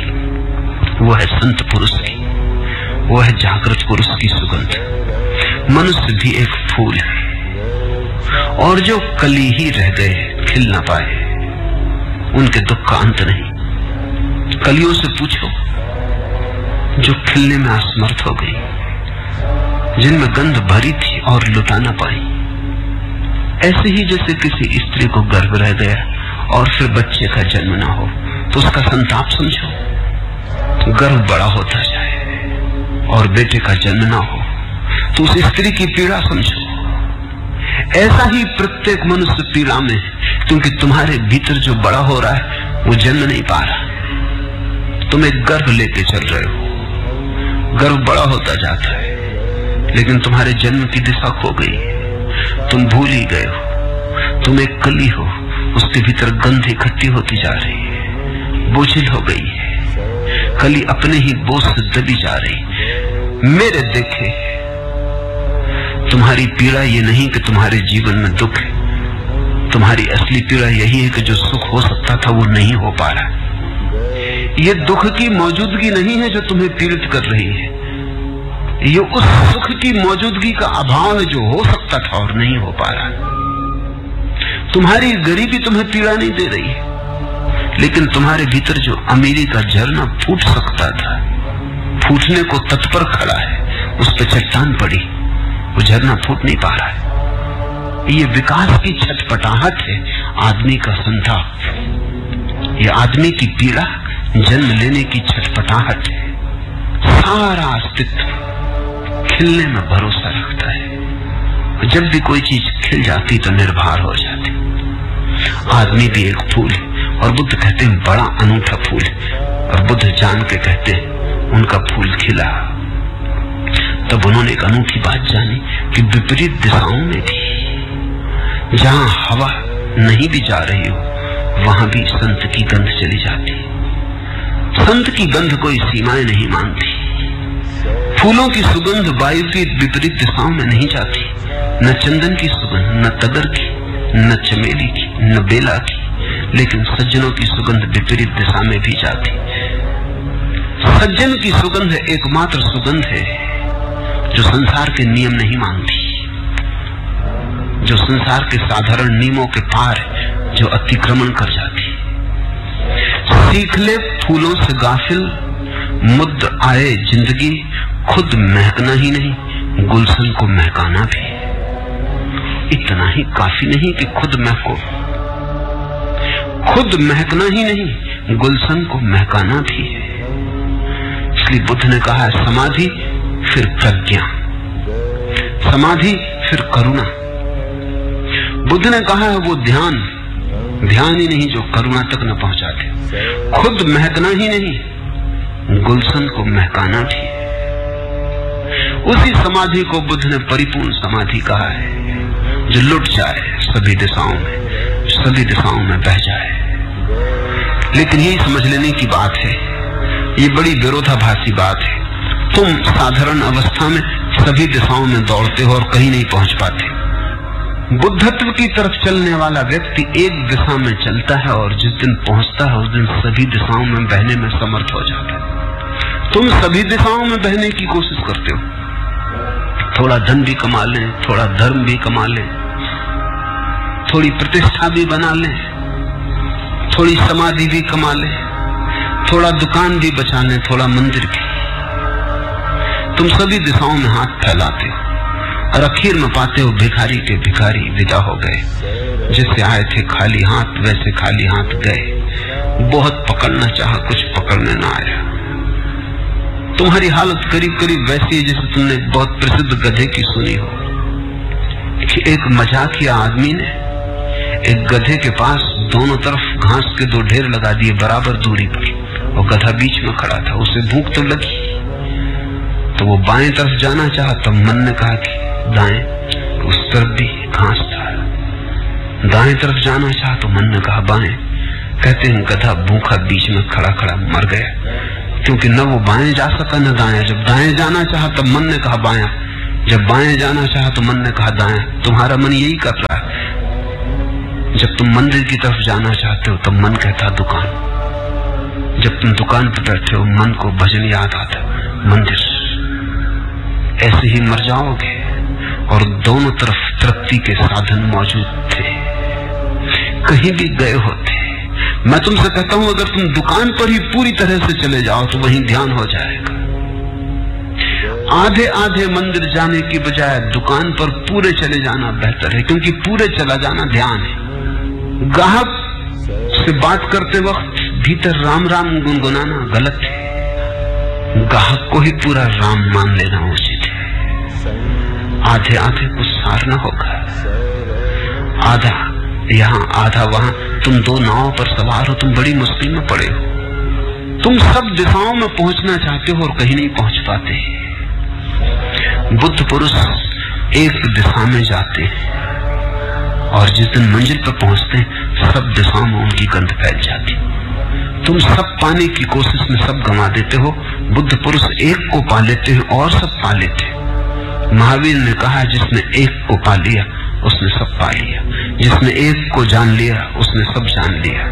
वो है संत पुरुष की, वो है जागृत पुरुष की सुगंध। मनुष्य भी एक फूल है और जो कली ही रह गए, खिल ना पाए, उनके दुख का अंत नहीं। कलियों से पूछो जो खिलने में असमर्थ हो गई, जिनमें गंध भरी थी और लुटा ना पाई। ऐसे ही जैसे किसी स्त्री को गर्भ रह गया और फिर बच्चे का जन्म ना हो तो उसका संताप समझो। गर्भ बड़ा होता जाए और बेटे का जन्म ना हो तो उस स्त्री की पीड़ा समझो। ऐसा ही प्रत्येक मनुष्य पीड़ा में क्योंकि तुम्हारे भीतर जो बड़ा हो रहा है वो जन्म नहीं पा रहा। तुम एक गर्भ लेके चल रहे हो, गर्भ बड़ा होता जाता है, लेकिन तुम्हारे जन्म की दिशा खो गई। तुम भूल ही गए हो। तुम एक कली हो, उसके भीतर गंध इकट्ठी होती जा रही है, बोझिल हो गई है, कली अपने ही बोझ से दबी जा रही। मेरे देखे तुम्हारी पीड़ा ये नहीं कि तुम्हारे जीवन में दुख है, तुम्हारी असली पीड़ा यही है कि जो सुख हो सकता था वो नहीं हो पा रहा। ये दुख की मौजूदगी नहीं है जो तुम्हें पीड़ित कर रही है, ये उस सुख की मौजूदगी का अभाव है जो हो सकता था और नहीं हो पा रहा। तुम्हारी गरीबी तुम्हें पीड़ा नहीं दे रही है, लेकिन तुम्हारे भीतर जो अमीरी का झरना फूट सकता था, फूटने को तत्पर खड़ा है, उस पर चट्टान पड़ी, वो झरना फूट नहीं पा रहा है। ये विकास की छटपटाहट है, आदमी का संताप, ये आदमी की पीड़ा, जन्म लेने की छटपटाहट है। सारा अस्तित्व खिलने में भरोसा रखता है। जब भी कोई चीज खिल जाती तो निर्भर हो जाती। आदमी भी एक फूल है, और बुद्ध कहते हैं बड़ा अनूठा फूल है, और बुद्ध जान के कहते हैं उनका फूल खिला। तब उन्होंने एक अनूठी बात जानी कि विपरीत दिशाओं में भी, जहां हवा नहीं भी जा रही हो, वहां भी संत की गंध चली जाती। संत की गंध कोई सीमाएं नहीं मानती। फूलों की सुगंध वायु की विपरीत दिशाओं में नहीं जाती, न चंदन की सुगंध, न तगर की, न चमेली की, न बेला की, लेकिन सज्जनों की सुगंध विपरीत दिशा में भी जाती। सज्जन की सुगंध एकमात्र सुगंध है जो संसार के नियम नहीं मानती, जो संसार के साधारण नियमों के पार है, जो अतिक्रमण कर जाती। सीख ले फूलों से गाफिल, मुद्द आए जिंदगी, खुद महकना ही नहीं गुलशन को महकाना भी। इतना ही काफी नहीं कि खुद महको, खुद महकना ही नहीं गुलशन को महकाना भी है। इसलिए बुद्ध ने कहा है समाधि फिर प्रज्ञा, समाधि फिर करुणा। बुद्ध ने कहा है वो ध्यान, ध्यान ही नहीं जो करुणा तक न पहुंचाते। खुद महकना ही नहीं गुलशन को महकाना भी है। उसी समाधि को बुद्ध ने परिपूर्ण समाधि कहा है, जो लुट जाए सभी दिशाओं में, सभी दिशाओं में बह जाए। लेकिन यही समझ लेने की बात है, ये बड़ी विरोधाभासी बात है। तुम साधारण अवस्था में सभी दिशाओं में दौड़ते हो और कहीं नहीं पहुंच पाते। बुद्धत्व की तरफ चलने वाला व्यक्ति एक दिशा में चलता है और जिस दिन पहुंचता है उस दिन सभी दिशाओं में बहने में समर्थ हो जाता है। तुम सभी दिशाओं में बहने की कोशिश करते हो, थोड़ा धन भी कमा लें, थोड़ा धर्म भी कमा लें, थोड़ी प्रतिष्ठा भी बना लें, थोड़ी समाधि भी कमा लें, थोड़ा दुकान भी बचा लें, थोड़ा मंदिर भी। तुम सभी दिशाओं में हाथ फैलाते हो और आखिर में पाते हो भिखारी के भिखारी विदा हो गए। जिससे आए थे खाली हाथ वैसे खाली हाथ गए। बहुत पकड़ना चाहा, कुछ पकड़ने ना आया। तुम्हारी हालत करीब करीब वैसी है जैसे तुमने बहुत प्रसिद्ध गधे की सुनी हो कि एक मजाकिया आदमी ने एक गधे के पास दोनों तरफ घास के दो ढेर लगा दिए बराबर दूरी पर, और गधा बीच में खड़ा था। उसे भूख तो लगी, तो वो बाएं तरफ जाना चाहा, तब मन ने कहा कि दाएं, तो उस तरफ भी घास था। दाएं तरफ जाना चाहा तो मन ने कहा बाएं। कहते हैं गधा भूखा बीच में खड़ा खड़ा मर गया, क्योंकि न वो बाएं जा सका न दाएं। जब दाएं जाना चाहा तब मन ने कहा बायां, जब बाएं जाना चाहा तो मन ने कहा दाएं। तुम्हारा मन यही कर रहा है। जब तुम मंदिर की तरफ जाना चाहते हो तब मन कहता दुकान, जब तुम दुकान पर बैठे हो मन को भजन याद आता मंदिर। ऐसे ही मर जाओगे, और दोनों तरफ तृप्ति के साधन मौजूद थे, कहीं भी गए होते। मैं तुमसे कहता हूं अगर तुम दुकान पर ही पूरी तरह से चले जाओ तो वहीं ध्यान हो जाएगा। आधे आधे मंदिर जाने की बजाय दुकान पर पूरे चले जाना बेहतर है, क्योंकि पूरे चला जाना ध्यान है। ग्राहक से बात करते वक्त भीतर राम राम गुनगुनाना गलत है। ग्राहक को ही पूरा राम मान लेना उचित है। आधे आधे को सारना होगा। आधा यहाँ आधा वहां, तुम दो नावों पर सवार हो, तुम बड़ी मुश्किल में पड़े हो। तुम सब दिशाओं में पहुंचना चाहते हो और कहीं नहीं पहुंच पाते। बुद्ध पुरुष एक दिशा में जाते हैं और जिस दिन मंजिल पर पहुंचते हैं सब दिशाओं में उनकी गंध फैल जाती। तुम सब पाने की कोशिश में सब गंवा देते हो, बुद्ध पुरुष एक को पा लेते हैं और सब पा लेते हैं। महावीर ने कहा जिसने एक को पा लिया उसने सब पा लिया, जिसने एक को जान लिया उसने सब जान लिया।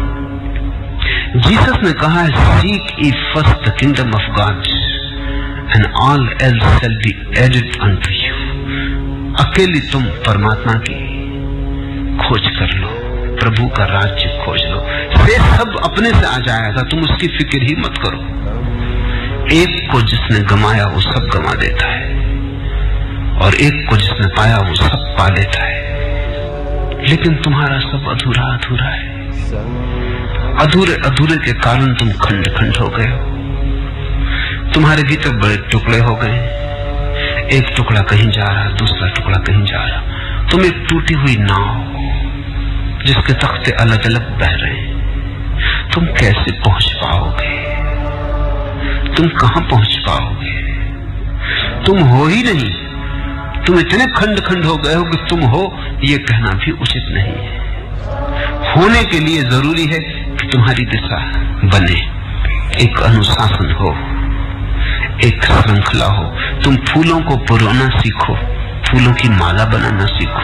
जीसस ने कहा seek ye first the kingdom of God and all else shall be added unto you। अकेली तुम परमात्मा की खोज कर लो, प्रभु का राज्य खोज लो, से सब अपने से आ जाएगा, तुम उसकी फिक्र ही मत करो। एक को जिसने गमाया वो सब गमा देता है और एक को जिसने पाया वो सब पा लेता है। लेकिन तुम्हारा सब अधूरा अधूरा है, अधूरे अधूरे के कारण तुम खंड खंड हो गए हो। तुम्हारे भीतर बड़े टुकड़े हो गए, एक टुकड़ा कहीं जा रहा, दूसरा टुकड़ा कहीं जा रहा। तुम एक टूटी हुई नाव जिसके तख्ते अलग अलग बह रहे हैं। तुम कैसे पहुंच पाओगे? तुम कहां पहुंच पाओगे? तुम हो ही नहीं, तुम इतने खंड खंड हो गए हो कि तुम हो ये कहना भी उचित नहीं है। होने के लिए जरूरी है कि तुम्हारी दिशा बने, एक अनुशासन हो, एक श्रृंखला हो। तुम फूलों को पुरोना सीखो, फूलों की माला बनाना सीखो।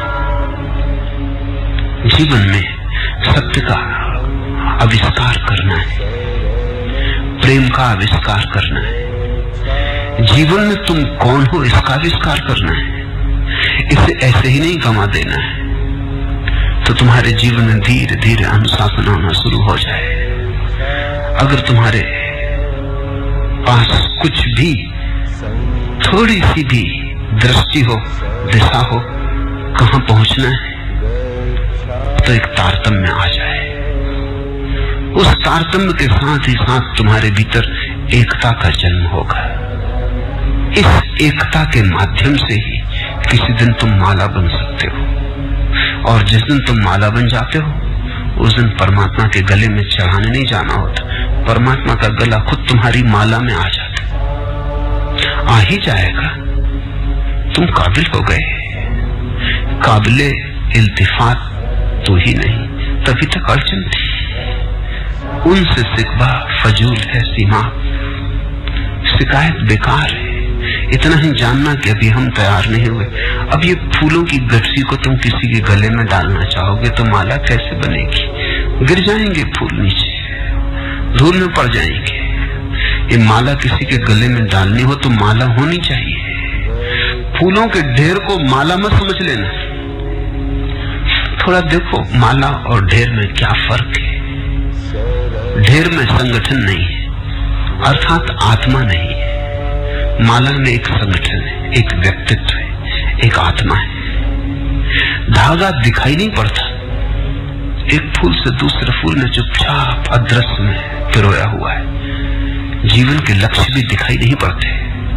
जीवन में सत्य का आविष्कार करना है, प्रेम का आविष्कार करना है। जीवन में तुम कौन हो इसका आविष्कार करना है, इसे ऐसे ही नहीं गंवा देना है। तो तुम्हारे जीवन में धीरे धीरे अनुशासन आना शुरू हो जाए। अगर तुम्हारे पास कुछ भी थोड़ी सी भी दृष्टि हो, दिशा हो, कहां पहुंचना है, तो एक तारतम्य आ जाए। उस तारतम्य के साथ ही साथ तुम्हारे भीतर एकता का जन्म होगा। इस एकता के माध्यम से ही किसी दिन तुम माला बन सकते हो, और जिस दिन तुम माला बन जाते हो उस दिन परमात्मा के गले में चढ़ाने नहीं जाना होता, परमात्मा का गला खुद तुम्हारी माला में आ जाता, आ ही जाएगा। तुम काबिल हो गए, काबिले इल्तिफात तो ही नहीं, तभी तक अड़चन थी। उनसे सिकवा फजूल है सीमा, शिकायत बेकार है। इतना ही जानना कि अभी हम तैयार नहीं हुए। अब ये फूलों की गठरी को तुम किसी के गले में डालना चाहोगे तो माला कैसे बनेगी? गिर जाएंगे फूल नीचे, धूल में पड़ जाएंगे। ये माला किसी के गले में डालनी हो तो माला होनी चाहिए। फूलों के ढेर को माला मत समझ लेना। थोड़ा देखो माला और ढेर में क्या फर्क है। ढेर में संगठन नहीं है, अर्थात आत्मा नहीं है। माला में एक संगठन है, एक व्यक्तित्व है, एक आत्मा है। धागा दिखाई नहीं पड़ता, एक फूल से दूसरे फूल में चुपचाप अदृश्य में पिरोया हुआ है। जीवन के लक्ष्य भी दिखाई नहीं पड़ते,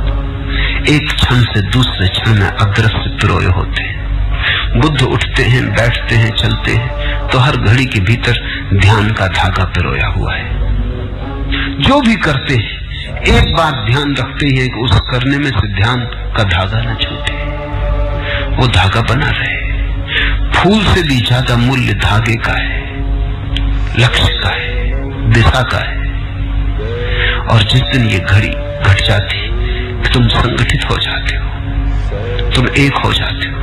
एक क्षण से दूसरे क्षण में अदृश्य पिरोए होते हैं। बुद्ध उठते हैं, बैठते हैं, चलते हैं तो हर घड़ी के भीतर ध्यान का धागा पिरोया हुआ है। जो भी करते हैं एक बात ध्यान रखते हैं कि उस करने में से ध्यान का धागा न छूटे, वो धागा बना रहे। फूल से भी ज्यादा मूल्य धागे का है, लक्ष्य का है, दिशा का है। और जिस दिन ये घड़ी घट जाती कि तुम संगठित हो जाते हो, तुम एक हो जाते हो,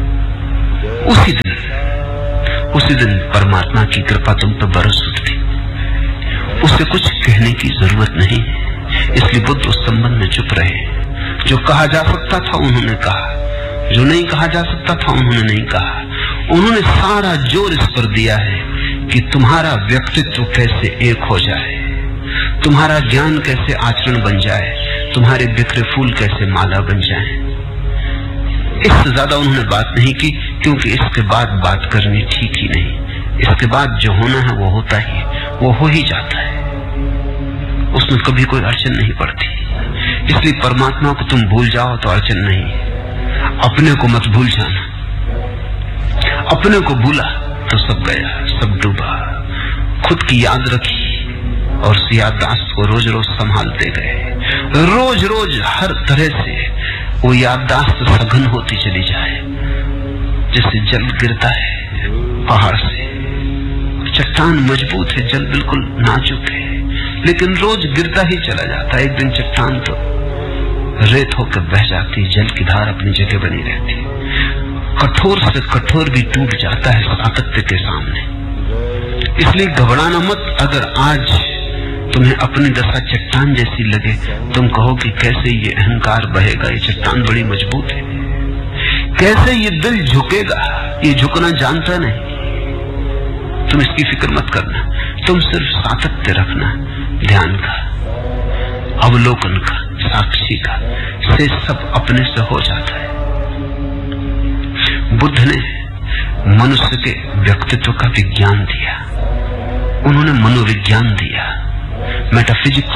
उसी दिन परमात्मा की कृपा तुम पर बरस उठती। उसे कुछ कहने की जरूरत नहीं है, इसलिए बुद्ध उस संबंध में चुप रहे। जो कहा जा सकता था उन्होंने कहा, जो नहीं कहा जा सकता था उन्होंने नहीं कहा। उन्होंने सारा जोर इस पर दिया है कि तुम्हारा व्यक्तित्व कैसे एक हो जाए, तुम्हारा ज्ञान कैसे आचरण बन जाए, तुम्हारे बिखरे फूल कैसे माला बन जाए। इससे ज्यादा उन्होंने बात नहीं की, क्योंकि इसके बाद बात करनी ठीक ही नहीं। इसके बाद जो होना है वो होता ही, वो हो ही जाता है, उसमें कभी कोई अड़चन नहीं पड़ती। इसलिए परमात्मा को तुम भूल जाओ तो अड़चन नहीं, अपने को मत भूल जाना। अपने को भूला तो सब गया, सब डूबा। खुद की याद रखी और उस याददाश्त को रोज रोज संभालते गए। रोज रोज हर तरह से वो याददाश्त सघन होती चली जाए, जैसे जल गिरता है पहाड़ से। चट्टान मजबूत है, जल बिल्कुल नाजुक है, लेकिन रोज गिरता ही चला जाता। एक दिन चट्टान तो रेत होकर बह जाती, जल की धार अपनी जगह बनी रहती। कठोर से कठोर भी टूट जाता है सातत्य के सामने। इसलिए घबराना मत। अगर आज तुम्हें अपनी दशा चट्टान जैसी लगे, तुम कहो कि कैसे ये अहंकार बहेगा, ये चट्टान बड़ी मजबूत है, कैसे ये दिल झुकेगा, ये झुकना जानता नहीं। तुम इसकी फिक्र मत करना, तुम सिर्फ सातत्य रखना, ध्यान का, अवलोकन का, साक्षी का, से सब अपने से हो जाता है। बुद्ध ने मनुष्य के व्यक्तित्व का विज्ञान दिया, उन्होंने मनोविज्ञान दिया, मेटाफिजिक्स,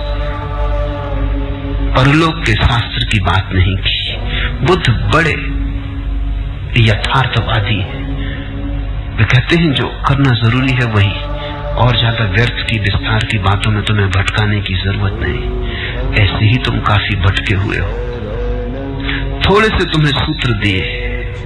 परलोक के शास्त्र की बात नहीं की। बुद्ध बड़े यथार्थवादी हैं। वे कहते हैं जो करना जरूरी है वही, और ज्यादा व्यर्थ की विस्तार की बातों में तुम्हें भटकाने की जरूरत नहीं। ऐसे ही तुम काफी भटके हुए हो। थोड़े से तुम्हें सूत्र दिए,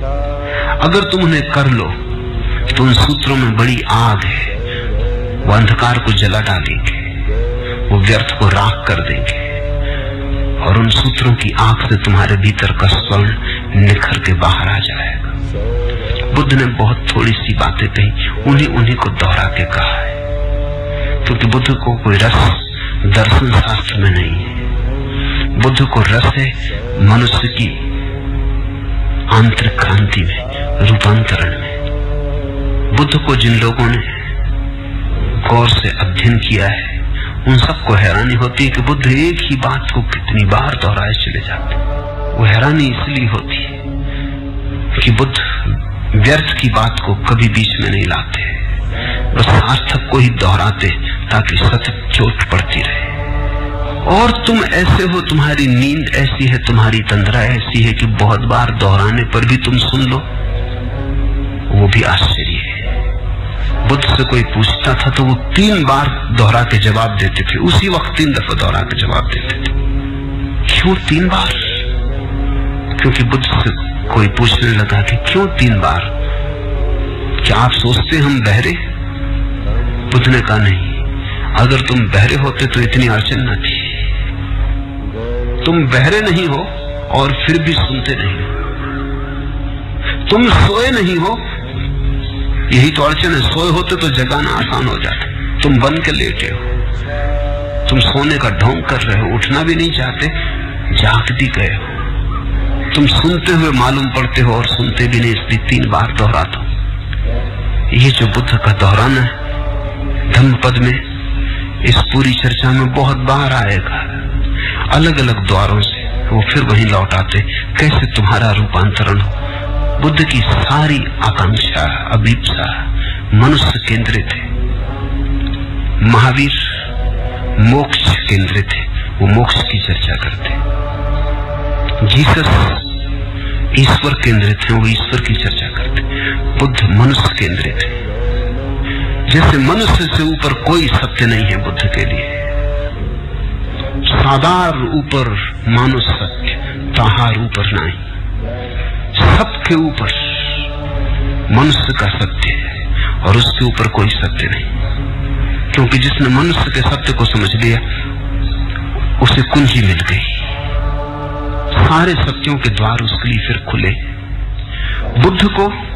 अगर तुम उन्हें कर लो तो उन सूत्रों में बड़ी आग है, वो अंधकार को जला डालेंगे, वो व्यर्थ को राख कर देंगे, और उन सूत्रों की आग से तुम्हारे भीतर का स्वर्ण निखर के बाहर आ जाएगा। बुद्ध ने बहुत थोड़ी सी बातें कही, उन्हीं को दोहरा के कहा है, क्योंकि बुद्ध को कोई रस दर्शन शास्त्र में नहीं है। बुद्ध को रस है मनुष्य की आंतरिक क्रांति में, रूपांतरण में। बुद्ध को जिन लोगों ने गौर से अध्ययन किया है, उन सबको हैरानी होती है कि बुद्ध एक ही बात को कितनी बार दोहराए चले जाते। वो हैरानी इसलिए होती है कि बुद्ध व्यर्थ की बात को कभी बीच में नहीं लाते, बस सार्थक को ही दोहराते ताकि सतत चोट पड़ती रहे। और तुम ऐसे हो, तुम्हारी नींद ऐसी है, तुम्हारी तंद्रा ऐसी है कि बहुत बार दोहराने पर भी तुम सुन लो, वो भी आश्चर्य है। बुद्ध से कोई पूछता था तो वो 3 बार दोहरा के जवाब देते थे, उसी वक्त 3 दफा दोहरा के जवाब देते थे। क्यों 3 बार? क्योंकि बुद्ध से कोई पूछने लगा कि क्यों 3 बार? क्या आप सोचते हम बहरे? बुद्ध ने कहा नहीं, अगर तुम बहरे होते तो इतनी अड़चन न थी। तुम बहरे नहीं हो और फिर भी सुनते नहीं हो। तुम सोए नहीं हो, यही तो अड़चन है। सोए होते तो जगाना आसान हो जाता, तुम बन के लेटे हो। तुम सोने का ढोंग कर रहे हो, उठना भी नहीं चाहते, जाग भी गए हो। तुम सुनते हुए मालूम पड़ते हो और सुनते भी नहीं, इसलिए 3 बार दोहराता हूं। ये जो बुद्ध का दोहराना है धम्मपद में, इस पूरी चर्चा में बहुत बार आएगा। अलग अलग द्वारों से वो फिर वहीं लौट आते, कैसे तुम्हारा रूपांतरण हो। बुद्ध की सारी आकांक्षा, अभीप्सा मनुष्य केंद्रित है। महावीर मोक्ष केंद्रित है, वो मोक्ष की चर्चा करते। जीसस ईश्वर केंद्रित है, वो ईश्वर की चर्चा करते। बुद्ध मनुष्य केंद्रित है। जैसे मनुष्य से ऊपर कोई सत्य नहीं है बुद्ध के लिए। सादार ऊपर मानुष सत्य, ताहार ऊपर नहीं। सबके ऊपर मनुष्य का सत्य है और उसके ऊपर कोई सत्य नहीं, क्योंकि जिसने मनुष्य के सत्य को समझ लिया उसे कुंजी मिल गई। सारे सत्यों के द्वार उसके लिए फिर खुले। बुद्ध को